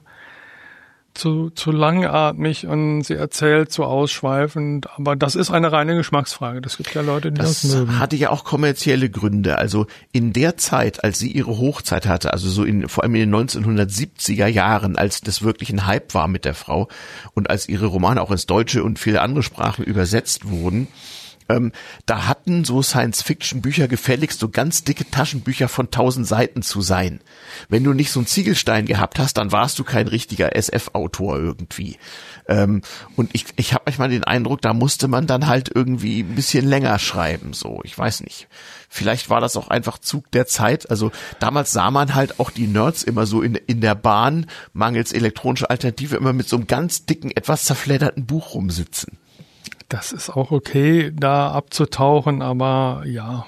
zu zu langatmig und sie erzählt zu ausschweifend, aber das ist eine reine Geschmacksfrage. Das gibt ja Leute, die das, das mögen. Das hatte ja auch kommerzielle Gründe. Also in der Zeit, als sie ihre Hochzeit hatte, also so in vor allem in den neunzehnhundertsiebziger Jahren, als das wirklich ein Hype war mit der Frau und als ihre Romane auch ins Deutsche und viele andere Sprachen übersetzt wurden, Ähm, da hatten so Science-Fiction-Bücher gefälligst so ganz dicke Taschenbücher von tausend Seiten zu sein. Wenn du nicht so einen Ziegelstein gehabt hast, dann warst du kein richtiger S F-Autor irgendwie. Ähm, und ich, ich habe manchmal den Eindruck, da musste man dann halt irgendwie ein bisschen länger schreiben. So, ich weiß nicht. Vielleicht war das auch einfach Zug der Zeit. Also damals sah man halt auch die Nerds immer so in, in der Bahn, mangels elektronischer Alternative, immer mit so einem ganz dicken, etwas zerfledderten Buch rumsitzen. Das ist auch okay, da abzutauchen, aber ja.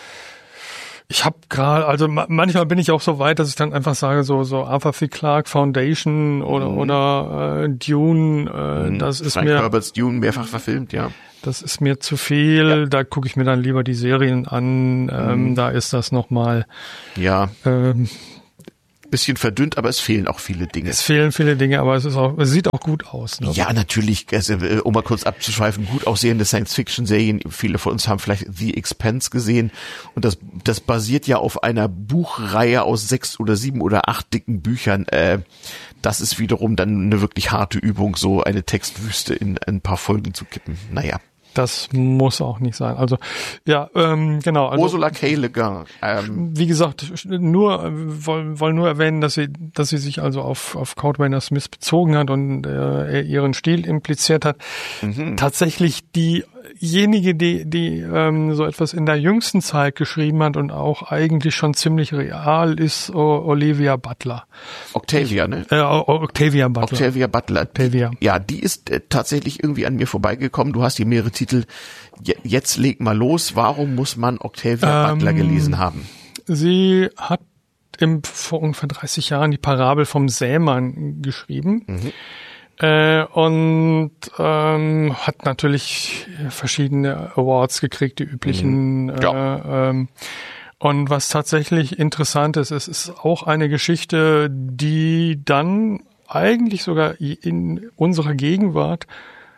Ich habe gerade, also ma- manchmal bin ich auch so weit, dass ich dann einfach sage, so so Arthur C. Clarke Foundation oder mhm. oder äh, Dune, äh, mhm. das ist Frank mir Herbert's Dune mehrfach verfilmt, ja. Das ist mir zu viel. Ja. Da gucke ich mir dann lieber die Serien an. Ähm, mhm. Da ist das nochmal. Ja. Ähm, bisschen verdünnt, aber es fehlen auch viele Dinge. Es fehlen viele Dinge, aber es ist auch, es sieht auch gut aus. Ne? Ja, natürlich, also, um mal kurz abzuschweifen, gut aussehende Science-Fiction-Serien, viele von uns haben vielleicht The Expanse gesehen, und das, das basiert ja auf einer Buchreihe aus sechs oder sieben oder acht dicken Büchern. Äh, das ist wiederum dann eine wirklich harte Übung, so eine Textwüste in ein paar Folgen zu kippen. Naja. Das muss auch nicht sein. Also ja, ähm, genau. Also, Ursula K. Le Guin. Ähm, wie gesagt, nur wollen wollen nur erwähnen, dass sie, dass sie sich also auf auf Kurt Weiner Smith bezogen hat und äh, er ihren Stil impliziert hat. mhm. Tatsächlich diejenige, die die ähm, so etwas in der jüngsten Zeit geschrieben hat und auch eigentlich schon ziemlich real ist, o- Olivia Butler. Octavia, ne? Äh, O- Octavia Butler. Octavia Butler. Octavia. Die, ja, die ist äh, tatsächlich irgendwie an mir vorbeigekommen. Du hast hier mehrere Titel. Je, jetzt leg mal los. Warum muss man Octavia Ähm, Butler gelesen haben? Sie hat im, vor ungefähr dreißig Jahren die Parabel vom Sämann geschrieben. Mhm. Äh, und ähm, hat natürlich verschiedene Awards gekriegt, die üblichen. Mhm. Ja. Äh, ähm, und was tatsächlich interessant ist, es ist auch eine Geschichte, die dann eigentlich sogar in unserer Gegenwart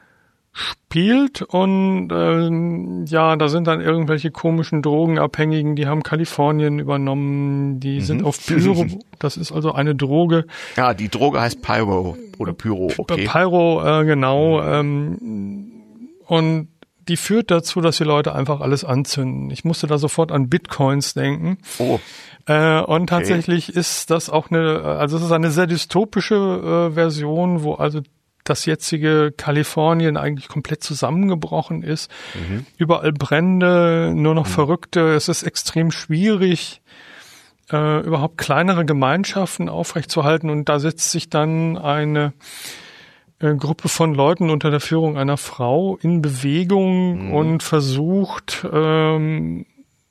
spielt und ähm, ja, da sind dann irgendwelche komischen Drogenabhängigen, die haben Kalifornien übernommen, die Mhm. sind auf Pyro, das ist also eine Droge. Ja, die Droge heißt Pyro oder Pyro, okay. Pyro, äh, genau, ähm, und die führt dazu, dass die Leute einfach alles anzünden. Ich musste da sofort an Bitcoins denken. Oh. Äh, und tatsächlich ist das auch eine, also es ist eine sehr dystopische äh, Version, wo also das jetzige Kalifornien eigentlich komplett zusammengebrochen ist. Mhm. Überall Brände, nur noch mhm. Verrückte. Es ist extrem schwierig, äh, überhaupt kleinere Gemeinschaften aufrechtzuerhalten. Und da setzt sich dann eine äh, Gruppe von Leuten unter der Führung einer Frau in Bewegung mhm. und versucht, ähm,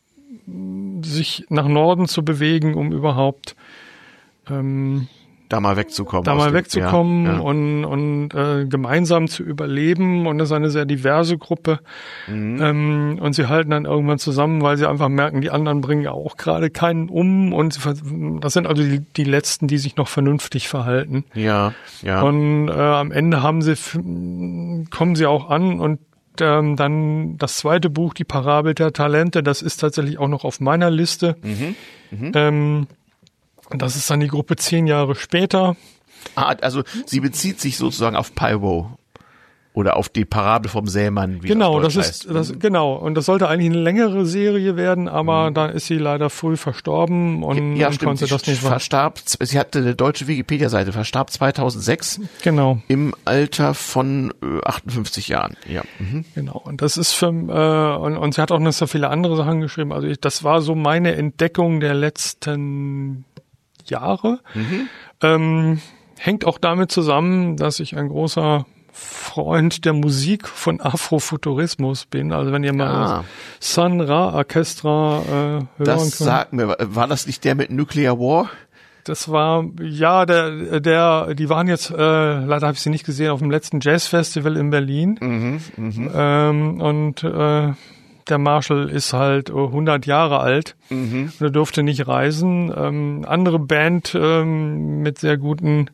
sich nach Norden zu bewegen, um überhaupt ähm, da mal wegzukommen. Da mal dem, wegzukommen ja, ja. und, und äh, gemeinsam zu überleben. Und das ist eine sehr diverse Gruppe. Mhm. Ähm, und sie halten dann irgendwann zusammen, weil sie einfach merken, die anderen bringen ja auch gerade keinen um. Und sie, das sind also die, die Letzten, die sich noch vernünftig verhalten. Ja, ja. Und äh, am Ende haben sie kommen sie auch an und ähm, dann das zweite Buch, die Parabel der Talente, das ist tatsächlich auch noch auf meiner Liste. Mhm. Mhm. Ähm, Das ist dann die Gruppe zehn Jahre später. Ah, also sie bezieht sich sozusagen auf Pyro oder auf die Parabel vom Sämann. Wie Genau, das, das ist das genau und das sollte eigentlich eine längere Serie werden, aber mhm. dann ist sie leider früh verstorben und, ja, und stimmt. konnte sie das nicht verstarb. Sie hatte eine deutsche Wikipedia-Seite, verstarb zweitausendsechs. Genau. Im Alter von äh, achtundfünfzig Jahren. Ja. Mhm. Genau. Und das ist für äh, und, und sie hat auch noch so viele andere Sachen geschrieben. Also ich, das war so meine Entdeckung der letzten Jahre. Mhm. Ähm, hängt auch damit zusammen, dass ich ein großer Freund der Musik von Afrofuturismus bin. Also wenn ihr mal ah. das Sun Ra Orchestra äh, hören Das könnt. sagt mir, war das nicht der mit Nuclear War? Das war, ja, der, der, die waren jetzt, äh, leider habe ich sie nicht gesehen, auf dem letzten Jazzfestival in Berlin. Mhm, mh. ähm, und äh, der Marshall ist halt hundert Jahre alt mhm. und er durfte nicht reisen. Ähm, andere Band ähm, mit sehr guten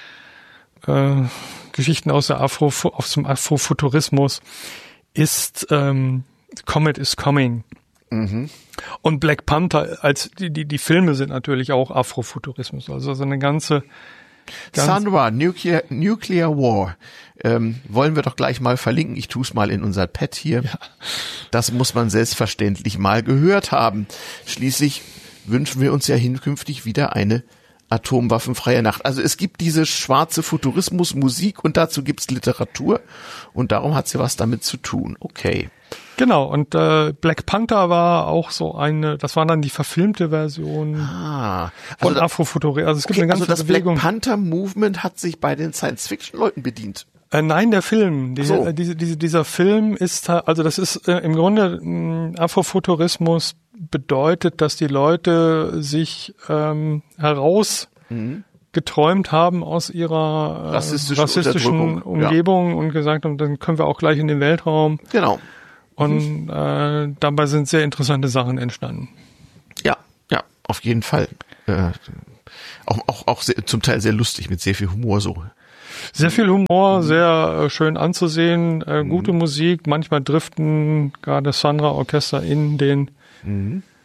äh, Geschichten aus der Afro, aus dem Afrofuturismus ist ähm, Comet is Coming. Mhm. Und Black Panther, als die, die, die Filme sind natürlich auch Afrofuturismus, also so eine ganze, Sun Ra, Nuclear, Nuclear War. Ähm, wollen wir doch gleich mal verlinken. Ich tue es mal in unser Pad hier. Ja. Das muss man selbstverständlich mal gehört haben. Schließlich wünschen wir uns ja hinkünftig wieder eine atomwaffenfreie Nacht. Also es gibt diese schwarze Futurismus-Musik und dazu gibt's Literatur und darum hat sie was damit zu tun. Okay. Genau, und äh, Black Panther war auch so eine, das war dann die verfilmte Version ah, von also Afrofuturismus. Also es gibt okay, eine ganze also das Bewegung. Black Panther Movement hat sich bei den Science-Fiction-Leuten bedient. Äh, nein, der Film. Die, so. äh, diese, diese, dieser Film ist, also das ist äh, im Grunde mh, Afrofuturismus bedeutet, dass die Leute sich ähm, heraus mhm. geträumt haben aus ihrer äh, rassistischen, rassistischen Umgebung ja. und gesagt haben, dann können wir auch gleich in den Weltraum. Genau. Und äh, dabei sind sehr interessante Sachen entstanden. Ja, ja, auf jeden Fall. Äh, auch auch, auch sehr, zum Teil sehr lustig, mit sehr viel Humor so. Sehr viel Humor, mhm. sehr äh, schön anzusehen, äh, gute mhm. Musik. Manchmal driften gerade Sun Ra Orchester in den mhm.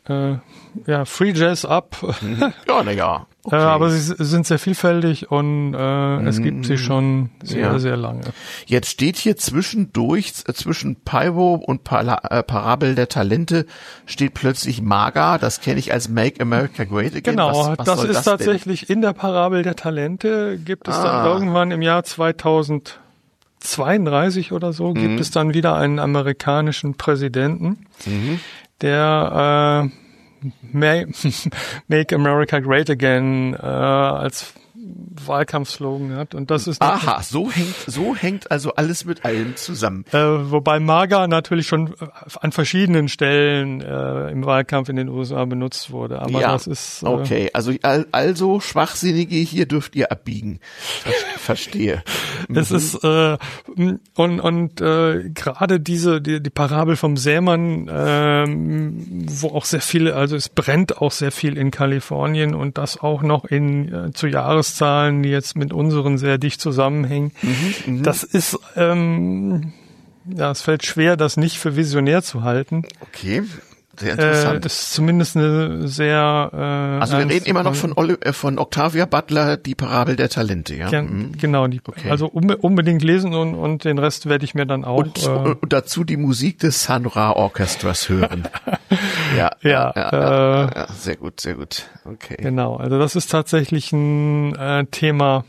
äh, ja, Free Jazz ab. Ja, na ja. Okay. Äh, aber sie sind sehr vielfältig und äh, es gibt sie schon sehr, Ja. sehr lange. Jetzt steht hier zwischendurch, äh, zwischen Pyro und Pala äh, Parabel der Talente, steht plötzlich MAGA. Das kenne ich als Make America Great Again. Genau, was, was das soll ist das tatsächlich in der Parabel der Talente, gibt es Ah. dann irgendwann im Jahr zweitausendzweiunddreißig oder so, gibt Mhm. es dann wieder einen amerikanischen Präsidenten, Mhm. der äh, Make, Make America Great Again äh, als Wahlkampfslogan hat. Und das ist Aha, so hängt, so hängt also alles mit allem zusammen. Äh, wobei MAGA natürlich schon äh, an verschiedenen Stellen äh, im Wahlkampf in den U S A benutzt wurde. Aber Ja, das ist äh, okay, also al- also Schwachsinnige, hier dürft ihr abbiegen. Ver- Verstehe. es ist äh, und und äh, gerade diese die, die Parabel vom Sämann, ähm, wo auch sehr viele, also es brennt auch sehr viel in Kalifornien und das auch noch in äh, zu Jahreszahlen, die jetzt mit unseren sehr dicht zusammenhängen. Mhm, Das ist ähm, ja, es fällt schwer, das nicht für visionär zu halten. Okay, sehr Äh, interessant. ist zumindest eine sehr äh, Also wir ernste reden immer noch Frage. von, Oli- äh, von Octavia Butler, die Parabel der Talente, ja? Ja, Mhm. genau, die, Okay. also unbe- unbedingt lesen und, und den Rest werde ich mir dann auch. Und, äh, und dazu die Musik des Sun Ra Orchestras hören. ja, Ja, ja, äh, ja, ja, sehr gut, sehr gut. Okay. genau, also das ist tatsächlich ein äh, Thema,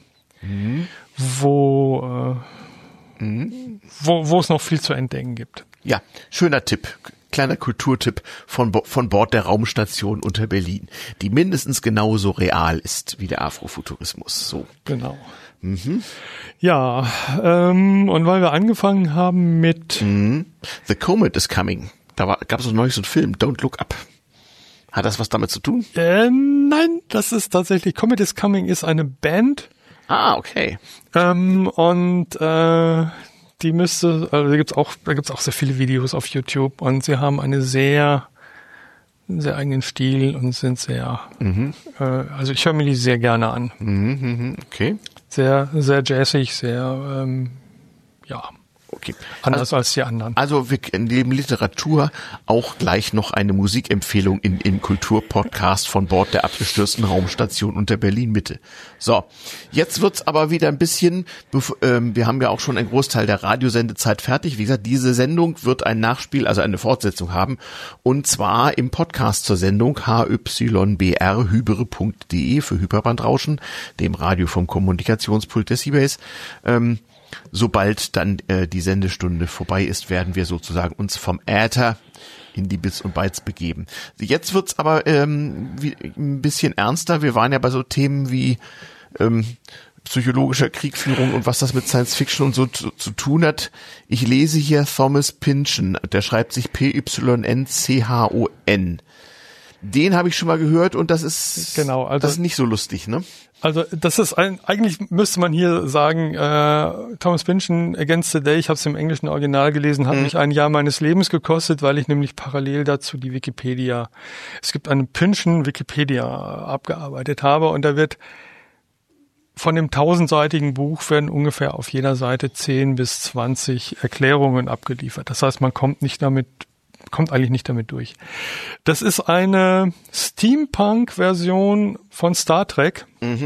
wo, äh, wo wo es noch viel zu entdecken gibt. Ja, schöner Tipp. Kleiner Kulturtipp von, Bo- von Bord der Raumstation unter Berlin, die mindestens genauso real ist wie der Afrofuturismus. So. Genau. Ja, ähm, und weil wir angefangen haben mit Mhm. The Comet is Coming. Da war, gab es neulich so einen Film, Don't Look Up. Hat das was damit zu tun? äh, nein, das ist tatsächlich Comet is Coming ist eine Band. Ah, okay. Ähm, und äh, die müsste, also da gibt's auch, da gibt's auch sehr viele Videos auf YouTube und sie haben eine sehr, sehr eigenen Stil und sind sehr, äh, also ich höre mir die sehr gerne an. Mhm, mhm, okay. Sehr, sehr jazzig, sehr, ähm, ja, Okay. anders als die anderen. Also wir neben Literatur auch gleich noch eine Musikempfehlung in, in Kulturpodcast von Bord der abgestürzten Raumstation unter Berlin Mitte. So, jetzt wird's aber wieder ein bisschen, bev- ähm, wir haben ja auch schon einen Großteil der Radiosendezeit fertig. Wie gesagt, diese Sendung wird ein Nachspiel, also eine Fortsetzung haben. Und zwar im Podcast zur Sendung h y b r hybere punkt d e für Hyperbandrauschen, dem Radio vom Kommunikationspult der Seabase. Ähm, Sobald dann äh, die Sendestunde vorbei ist, werden wir sozusagen uns vom Äther in die Bits und Bytes begeben. Jetzt wird's aber ähm, wie, ein bisschen ernster. Wir waren ja bei so Themen wie ähm, psychologischer Kriegführung und was das mit Science Fiction und so zu, zu tun hat. Ich lese hier Thomas Pynchon, der schreibt sich P Y N C H O N. Den habe ich schon mal gehört und das ist, Genau, also- das ist nicht so lustig, ne? Also das ist ein, eigentlich müsste man hier sagen, äh, Thomas Pynchon Against the Day, ich habe es im englischen Original gelesen, hat Mhm. mich ein Jahr meines Lebens gekostet, weil ich nämlich parallel dazu die Wikipedia, es gibt eine Pynchon Wikipedia abgearbeitet habe und da wird von dem tausendseitigen Buch werden ungefähr auf jeder Seite zehn bis zwanzig Erklärungen abgeliefert. Das heißt, man kommt nicht damit kommt eigentlich nicht damit durch. Das ist eine Steampunk-Version von Star Trek.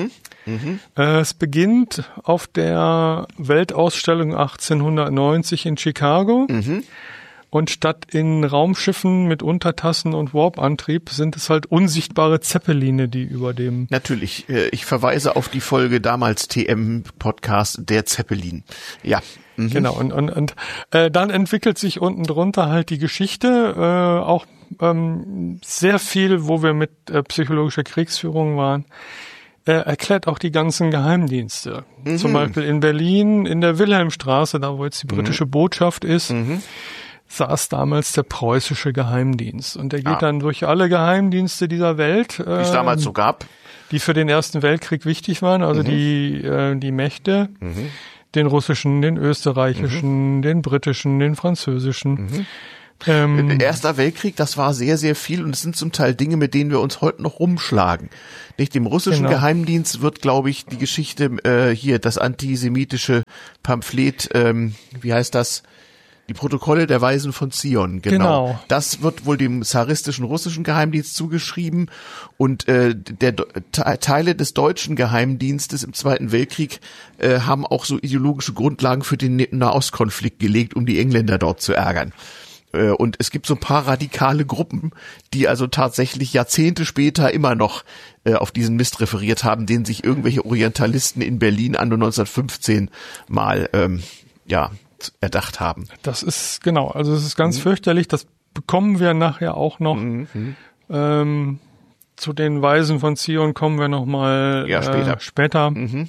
Äh, es beginnt auf der Weltausstellung achtzehnhundertneunzig in Chicago. Und statt in Raumschiffen mit Untertassen und Warp-Antrieb sind es halt unsichtbare Zeppeline, die über dem... Natürlich, äh, ich verweise auf die Folge damals T M-Podcast Der Zeppelin. Ja. Mhm. Genau, und, und, und äh, dann entwickelt sich unten drunter halt die Geschichte, äh, auch ähm, sehr viel, wo wir mit äh, psychologischer Kriegsführung waren, äh, erklärt auch die ganzen Geheimdienste. Mhm. Zum Beispiel in Berlin, in der Wilhelmstraße, da wo jetzt die britische Botschaft ist, Mhm. saß damals der preußische Geheimdienst. Und der geht Ah. dann durch alle Geheimdienste dieser Welt, Wie es äh, damals so gab. die für den Ersten Weltkrieg wichtig waren, also Mhm. die, äh, die Mächte, Mhm. den russischen, den österreichischen, den britischen, den französischen. Ähm, Erster Weltkrieg, das war sehr, sehr viel und es sind zum Teil Dinge, mit denen wir uns heute noch rumschlagen. Nicht im russischen Genau. Geheimdienst wird, glaube ich, die Geschichte äh, hier, das antisemitische Pamphlet, ähm, wie heißt das? Die Protokolle der Weisen von Zion, genau. Genau. Das wird wohl dem zaristischen russischen Geheimdienst zugeschrieben und äh, der Te- Teile des deutschen Geheimdienstes im Zweiten Weltkrieg äh, haben auch so ideologische Grundlagen für den Nahostkonflikt gelegt, um die Engländer dort zu ärgern. Äh, und es gibt so ein paar radikale Gruppen, die also tatsächlich Jahrzehnte später immer noch äh, auf diesen Mist referiert haben, den sich irgendwelche Orientalisten in Berlin anno neunzehnhundertfünfzehn mal ähm, ja erdacht haben. Das ist, genau, also es ist ganz Mhm. fürchterlich, das bekommen wir nachher auch noch. Mhm. Ähm, zu den Weisen von Zion kommen wir nochmal Ja, später. Äh, später. Mhm.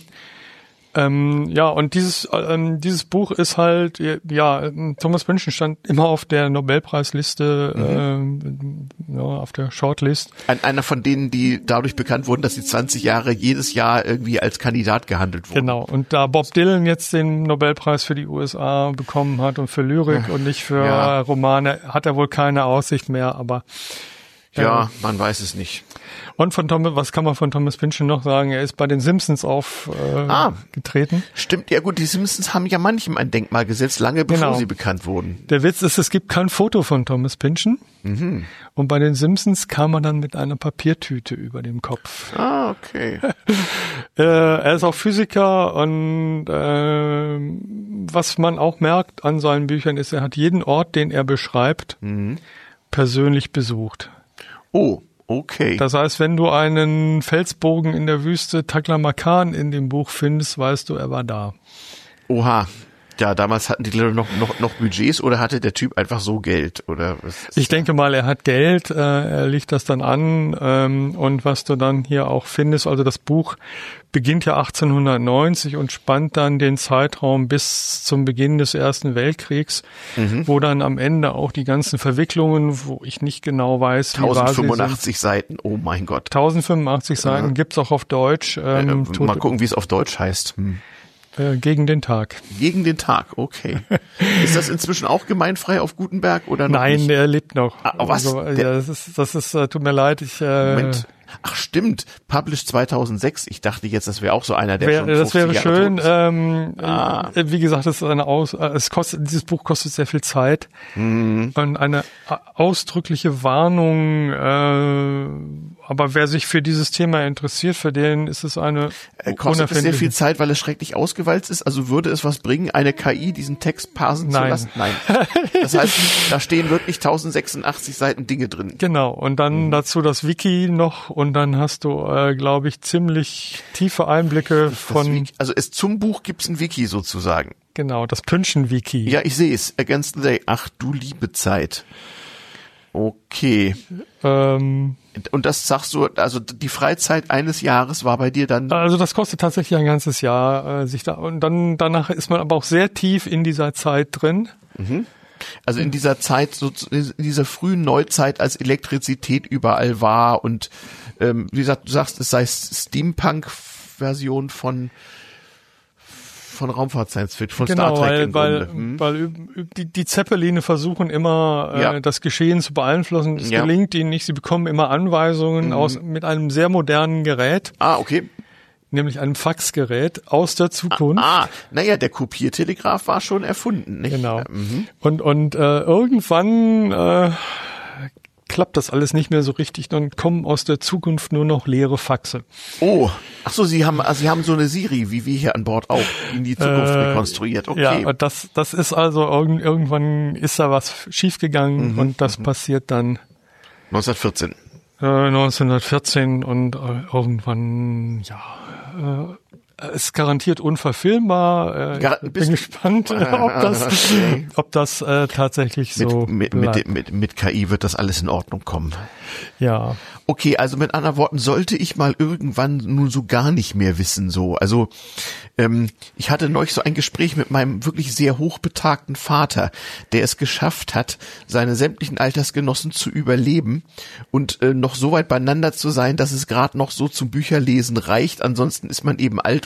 Ähm, ja, und dieses ähm, dieses Buch ist halt, ja, Thomas Pynchon stand immer auf der Nobelpreisliste, ähm, ja, auf der Shortlist. Ein, einer von denen, die dadurch bekannt wurden, dass sie zwanzig Jahre jedes Jahr irgendwie als Kandidat gehandelt wurden. Genau, und da Bob Dylan jetzt den Nobelpreis für die U S A bekommen hat und für Lyrik und nicht für Ja. Romane, hat er wohl keine Aussicht mehr, aber Ja, man weiß es nicht. Und von Thomas, was kann man von Thomas Pynchon noch sagen? Er ist bei den Simpsons aufgetreten. Äh, Ah. getreten. Stimmt, ja gut, die Simpsons haben ja manchem ein Denkmal gesetzt, lange bevor Genau. sie bekannt wurden. Der Witz ist, es gibt kein Foto von Thomas Pynchon. Mhm. Und bei den Simpsons kam man dann mit einer Papiertüte über dem Kopf. Ah, okay. Äh, er ist auch Physiker und äh, was man auch merkt an seinen Büchern ist, er hat jeden Ort, den er beschreibt, Mhm. persönlich besucht. Oh, okay. Das heißt, wenn du einen Felsbogen in der Wüste Taklamakan in dem Buch findest, weißt du, er war da. Oha. Ja, damals hatten die Leute noch, noch, noch Budgets oder hatte der Typ einfach so Geld? Oder was ist Ich denke mal, er hat Geld, äh, er legt das dann an ähm, und was du dann hier auch findest, also das Buch beginnt ja achtzehnhundertneunzig und spannt dann den Zeitraum bis zum Beginn des Ersten Weltkriegs, Mhm. wo dann am Ende auch die ganzen Verwicklungen, wo ich nicht genau weiß, wie wahr sie sind. tausendfünfundachtzig Seiten, oh mein Gott. tausendfünfundachtzig Seiten Ja. gibt's auch auf Deutsch. Ähm, äh, tut- mal gucken, wie es auf Deutsch heißt. Hm. äh, gegen den Tag. Gegen den Tag, okay. Ist das inzwischen auch gemeinfrei auf Gutenberg oder noch Nein, nicht? er lebt noch. Ah, was? Also, Der- ja, das ist, das ist, äh, tut mir leid, ich, äh, Moment. Ach stimmt, published zweitausendsechs. Ich dachte jetzt, das wäre auch so einer, der wär, schon das wäre fünfzig Jahre schön. tot ist. Ähm, Ah. äh, wie gesagt, es ist eine Aus, äh, es kostet, dieses Buch kostet sehr viel Zeit Mhm. und eine äh, ausdrückliche Warnung. Äh, aber wer sich für dieses Thema interessiert, für den ist es eine Äh, Kostet es sehr unerfindliche- viel Zeit, weil es schrecklich ausgewalzt ist? Also würde es was bringen, eine K I diesen Text parsen zu Nein. lassen? Nein. Das heißt, da stehen wirklich tausendsechsundachtzig Seiten Dinge drin. Genau, und dann Mhm. dazu das Wiki noch und dann hast du, äh, glaube ich, ziemlich tiefe Einblicke Das von, Wiki, also es zum Buch gibt's ein Wiki sozusagen. genau, das Pynchon-Wiki. Ja, ich sehe es. Against the Day. Ach du liebe Zeit. Okay. Ähm, Und das sagst du, also die Freizeit eines Jahres war bei dir dann. also das kostet tatsächlich ein ganzes Jahr, äh, sich da, und dann, danach ist man aber auch sehr tief in dieser Zeit drin. Also in dieser Zeit, so in dieser frühen Neuzeit, als Elektrizität überall war und ähm, wie gesagt, du sagst, es sei Steampunk-Version von von Raumfahrt-Science-Fiction, von Genau, Star Trek weil, im weil, Grunde. Hm? weil üb- üb- die, die Zeppeline versuchen immer, äh, Ja. das Geschehen zu beeinflussen. Es Ja. gelingt ihnen nicht. Sie bekommen immer Anweisungen Mhm. aus, mit einem sehr modernen Gerät, Ah, okay. nämlich einem Faxgerät aus der Zukunft. Ah, naja, der Kopiertelegraph war schon erfunden, nicht? Genau. Mhm. Und, und äh, irgendwann äh, klappt das alles nicht mehr so richtig, dann kommen aus der Zukunft nur noch leere Faxe. Oh, ach so, Sie haben, also Sie haben so eine Siri, wie wir hier an Bord auch, in die Zukunft Äh, rekonstruiert. Okay. Ja, und das, das ist also, irgend, irgendwann ist da was schiefgegangen Mhm, und das passiert dann neunzehnhundertvierzehn. äh, neunzehnhundertvierzehn und äh, irgendwann, ja, äh, ist garantiert unverfilmbar. Äh, Gar- ich bist- bin gespannt, ob das, Okay. ob das äh, tatsächlich so Mit, mit, bleibt. mit, mit, mit K I wird das alles in Ordnung kommen. Ja. Okay, also mit anderen Worten, sollte ich mal irgendwann nun so gar nicht mehr wissen, so. Also, ähm, ich hatte neulich so ein Gespräch mit meinem wirklich sehr hochbetagten Vater, der es geschafft hat, seine sämtlichen Altersgenossen zu überleben und äh, noch so weit beieinander zu sein, dass es gerade noch so zum Bücherlesen reicht. Ansonsten ist man eben alt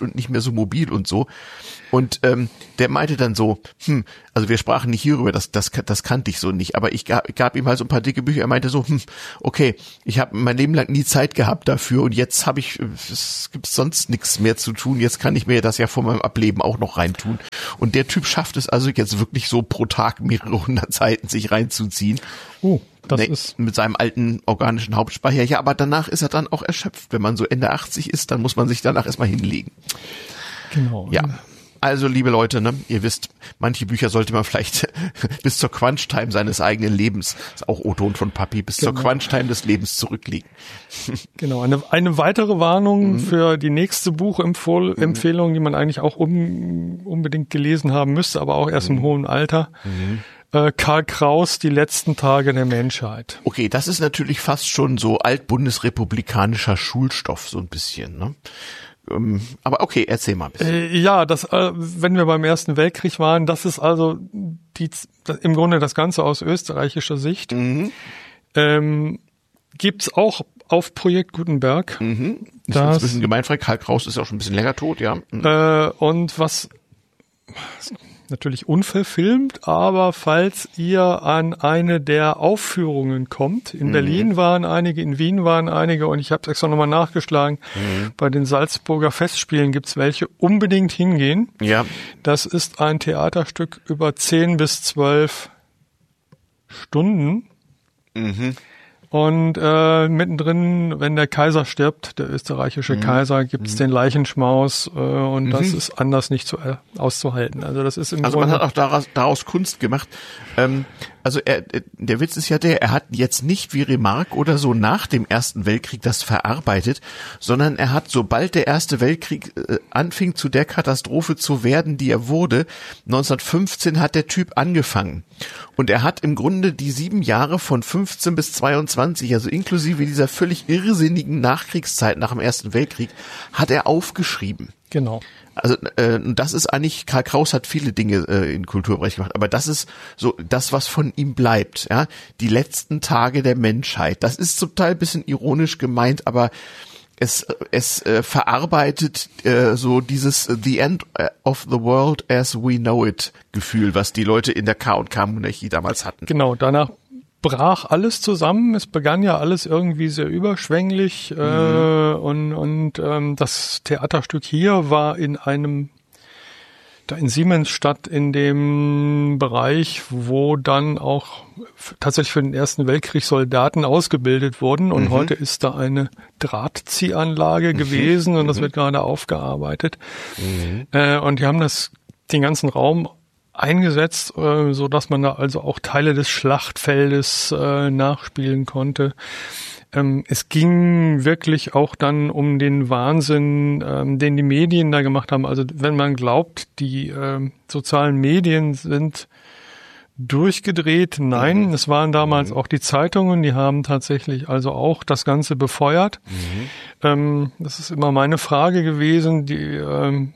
und nicht mehr so mobil und so. Und ähm, der meinte dann so, hm, also wir sprachen nicht hierüber, das das das kannte ich so nicht, aber ich gab, gab ihm halt so ein paar dicke Bücher. Er meinte so, hm, okay, ich habe mein Leben lang nie Zeit gehabt dafür und jetzt habe ich, es gibt sonst nichts mehr zu tun, jetzt kann ich mir das ja vor meinem Ableben auch noch reintun. Und der Typ schafft es also jetzt wirklich so pro Tag mehrere hundert Seiten sich reinzuziehen. Oh, das nee, ist mit seinem alten organischen Hauptspeicher. Ja, aber danach ist er dann auch erschöpft. Wenn man so Ende achtzig ist, dann muss man sich danach erstmal hinlegen. genau. Ja. Also, liebe Leute, ne, ihr wisst, manche Bücher sollte man vielleicht bis zur Crunch-Time seines eigenen Lebens, ist auch O-Ton von Papi, bis Genau. zur Crunch-Time des Lebens zurücklegen. Genau, eine, eine weitere Warnung Mhm. für die nächste Buchempfehlung, die man eigentlich auch um, unbedingt gelesen haben müsste, aber auch erst im hohen Alter. Mhm. Äh, Karl Kraus, Die letzten Tage der Menschheit. Okay, das ist natürlich fast schon so altbundesrepublikanischer Schulstoff, so ein bisschen, ne? Ähm, aber okay, erzähl mal ein bisschen. Äh, ja, das, äh, wenn wir beim Ersten Weltkrieg waren, das ist also die, das, im Grunde das Ganze aus österreichischer Sicht. Mhm. Ähm, gibt's auch auf Projekt Gutenberg. Mhm. Ist Das- ein bisschen gemeinfrei. Karl Kraus ist ja auch schon ein bisschen länger tot, ja. Mhm. Äh, und was natürlich unverfilmt, aber falls ihr an eine der Aufführungen kommt, in Mhm. Berlin waren einige, in Wien waren einige und ich habe extra nochmal nachgeschlagen, Mhm. bei den Salzburger Festspielen gibt's welche, unbedingt hingehen. Ja. Das ist ein Theaterstück über zehn bis zwölf Stunden. Mhm. Und äh, mittendrin, wenn der Kaiser stirbt, der österreichische Mhm. Kaiser, gibt's den Leichenschmaus äh, und das Mhm. ist anders nicht zu, äh, auszuhalten. Also das ist im Also man Grunde hat auch daraus, daraus Kunst gemacht. Ähm, also er, der Witz ist ja der, er hat jetzt nicht wie Remarque oder so nach dem Ersten Weltkrieg das verarbeitet, sondern er hat, sobald der Erste Weltkrieg äh, anfing, zu der Katastrophe zu werden, die er wurde, neunzehnhundertfünfzehn hat der Typ angefangen. Und er hat im Grunde die sieben Jahre von fünfzehn bis zweiundzwanzig, also inklusive dieser völlig irrsinnigen Nachkriegszeit nach dem Ersten Weltkrieg, hat er aufgeschrieben. genau. Also äh, das ist eigentlich, Karl Kraus hat viele Dinge äh, in Kulturbereich gemacht, aber das ist so das, was von ihm bleibt. Ja, die letzten Tage der Menschheit. Das ist zum Teil ein bisschen ironisch gemeint, aber es es äh, verarbeitet äh, so dieses äh, The End of the World as we know it Gefühl, was die Leute in der K und K-Monarchie damals hatten. Genau, danach brach alles zusammen. Es begann ja alles irgendwie sehr überschwänglich äh, und, und ähm, das Theaterstück hier war in einem, da in Siemensstadt in dem Bereich, wo dann auch f- tatsächlich für den Ersten Weltkrieg Soldaten ausgebildet wurden und Mhm. heute ist da eine Drahtziehanlage gewesen und das wird gerade aufgearbeitet. Äh, und die haben das, den ganzen Raum eingesetzt, äh, so dass man da also auch Teile des Schlachtfeldes äh, nachspielen konnte. Ähm, es ging wirklich auch dann um den Wahnsinn, ähm, den die Medien da gemacht haben. Also wenn man glaubt, die ähm, sozialen Medien sind durchgedreht, nein, Mhm. es waren damals auch die Zeitungen, die haben tatsächlich also auch das Ganze befeuert. Mhm. Ähm, das ist immer meine Frage gewesen, die ähm,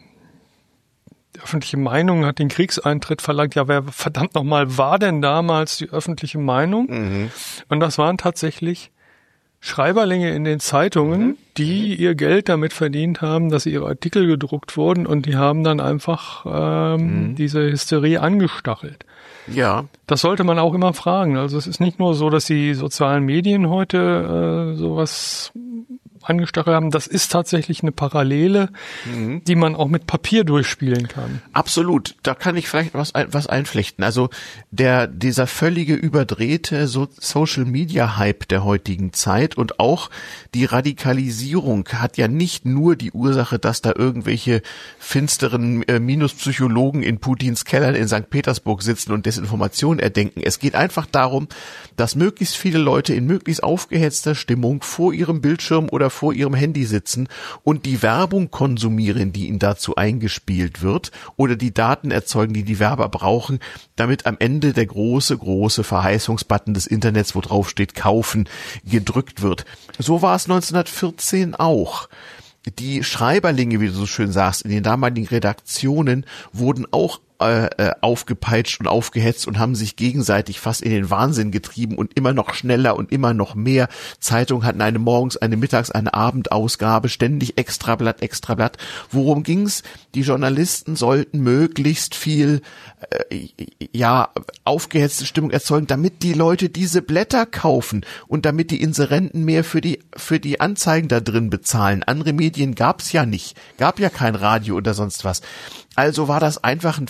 die öffentliche Meinung hat den Kriegseintritt verlangt. Ja, wer verdammt nochmal war denn damals die öffentliche Meinung? Mhm. Und das waren tatsächlich Schreiberlinge in den Zeitungen, die ihr Geld damit verdient haben, dass ihre Artikel gedruckt wurden und die haben dann einfach ähm, diese Hysterie angestachelt. Ja. Das sollte man auch immer fragen. Also es ist nicht nur so, dass die sozialen Medien heute äh, sowas angestachelt haben. Das ist tatsächlich eine Parallele, Mhm. die man auch mit Papier durchspielen kann. Absolut, da kann ich vielleicht was ein, was einflechten. Also der dieser völlige überdrehte so Social Media Hype der heutigen Zeit und auch die Radikalisierung hat ja nicht nur die Ursache, dass da irgendwelche finsteren äh, Minuspsychologen in Putins Kellern in Sankt Petersburg sitzen und Desinformation erdenken. Es geht einfach darum, dass möglichst viele Leute in möglichst aufgehetzter Stimmung vor ihrem Bildschirm oder vor ihrem Handy sitzen und die Werbung konsumieren, die ihnen dazu eingespielt wird oder die Daten erzeugen, die die Werber brauchen, damit am Ende der große, große Verheißungsbutton des Internets, wo drauf steht, kaufen, gedrückt wird. So war es neunzehnhundertvierzehn auch. Die Schreiberlinge, wie du so schön sagst, in den damaligen Redaktionen wurden auch äh, aufgepeitscht und aufgehetzt und haben sich gegenseitig fast in den Wahnsinn getrieben und immer noch schneller und immer noch mehr. Zeitungen hatten eine Morgens-, eine Mittags-, eine Abendausgabe, ständig Extrablatt, Extrablatt. Worum ging's? Die Journalisten sollten möglichst viel äh, ja aufgehetzte Stimmung erzeugen, damit die Leute diese Blätter kaufen und damit die Inserenten mehr für die für die Anzeigen da drin bezahlen. Andere Medien gab's ja nicht, gab ja kein Radio oder sonst was. Also war das einfach ein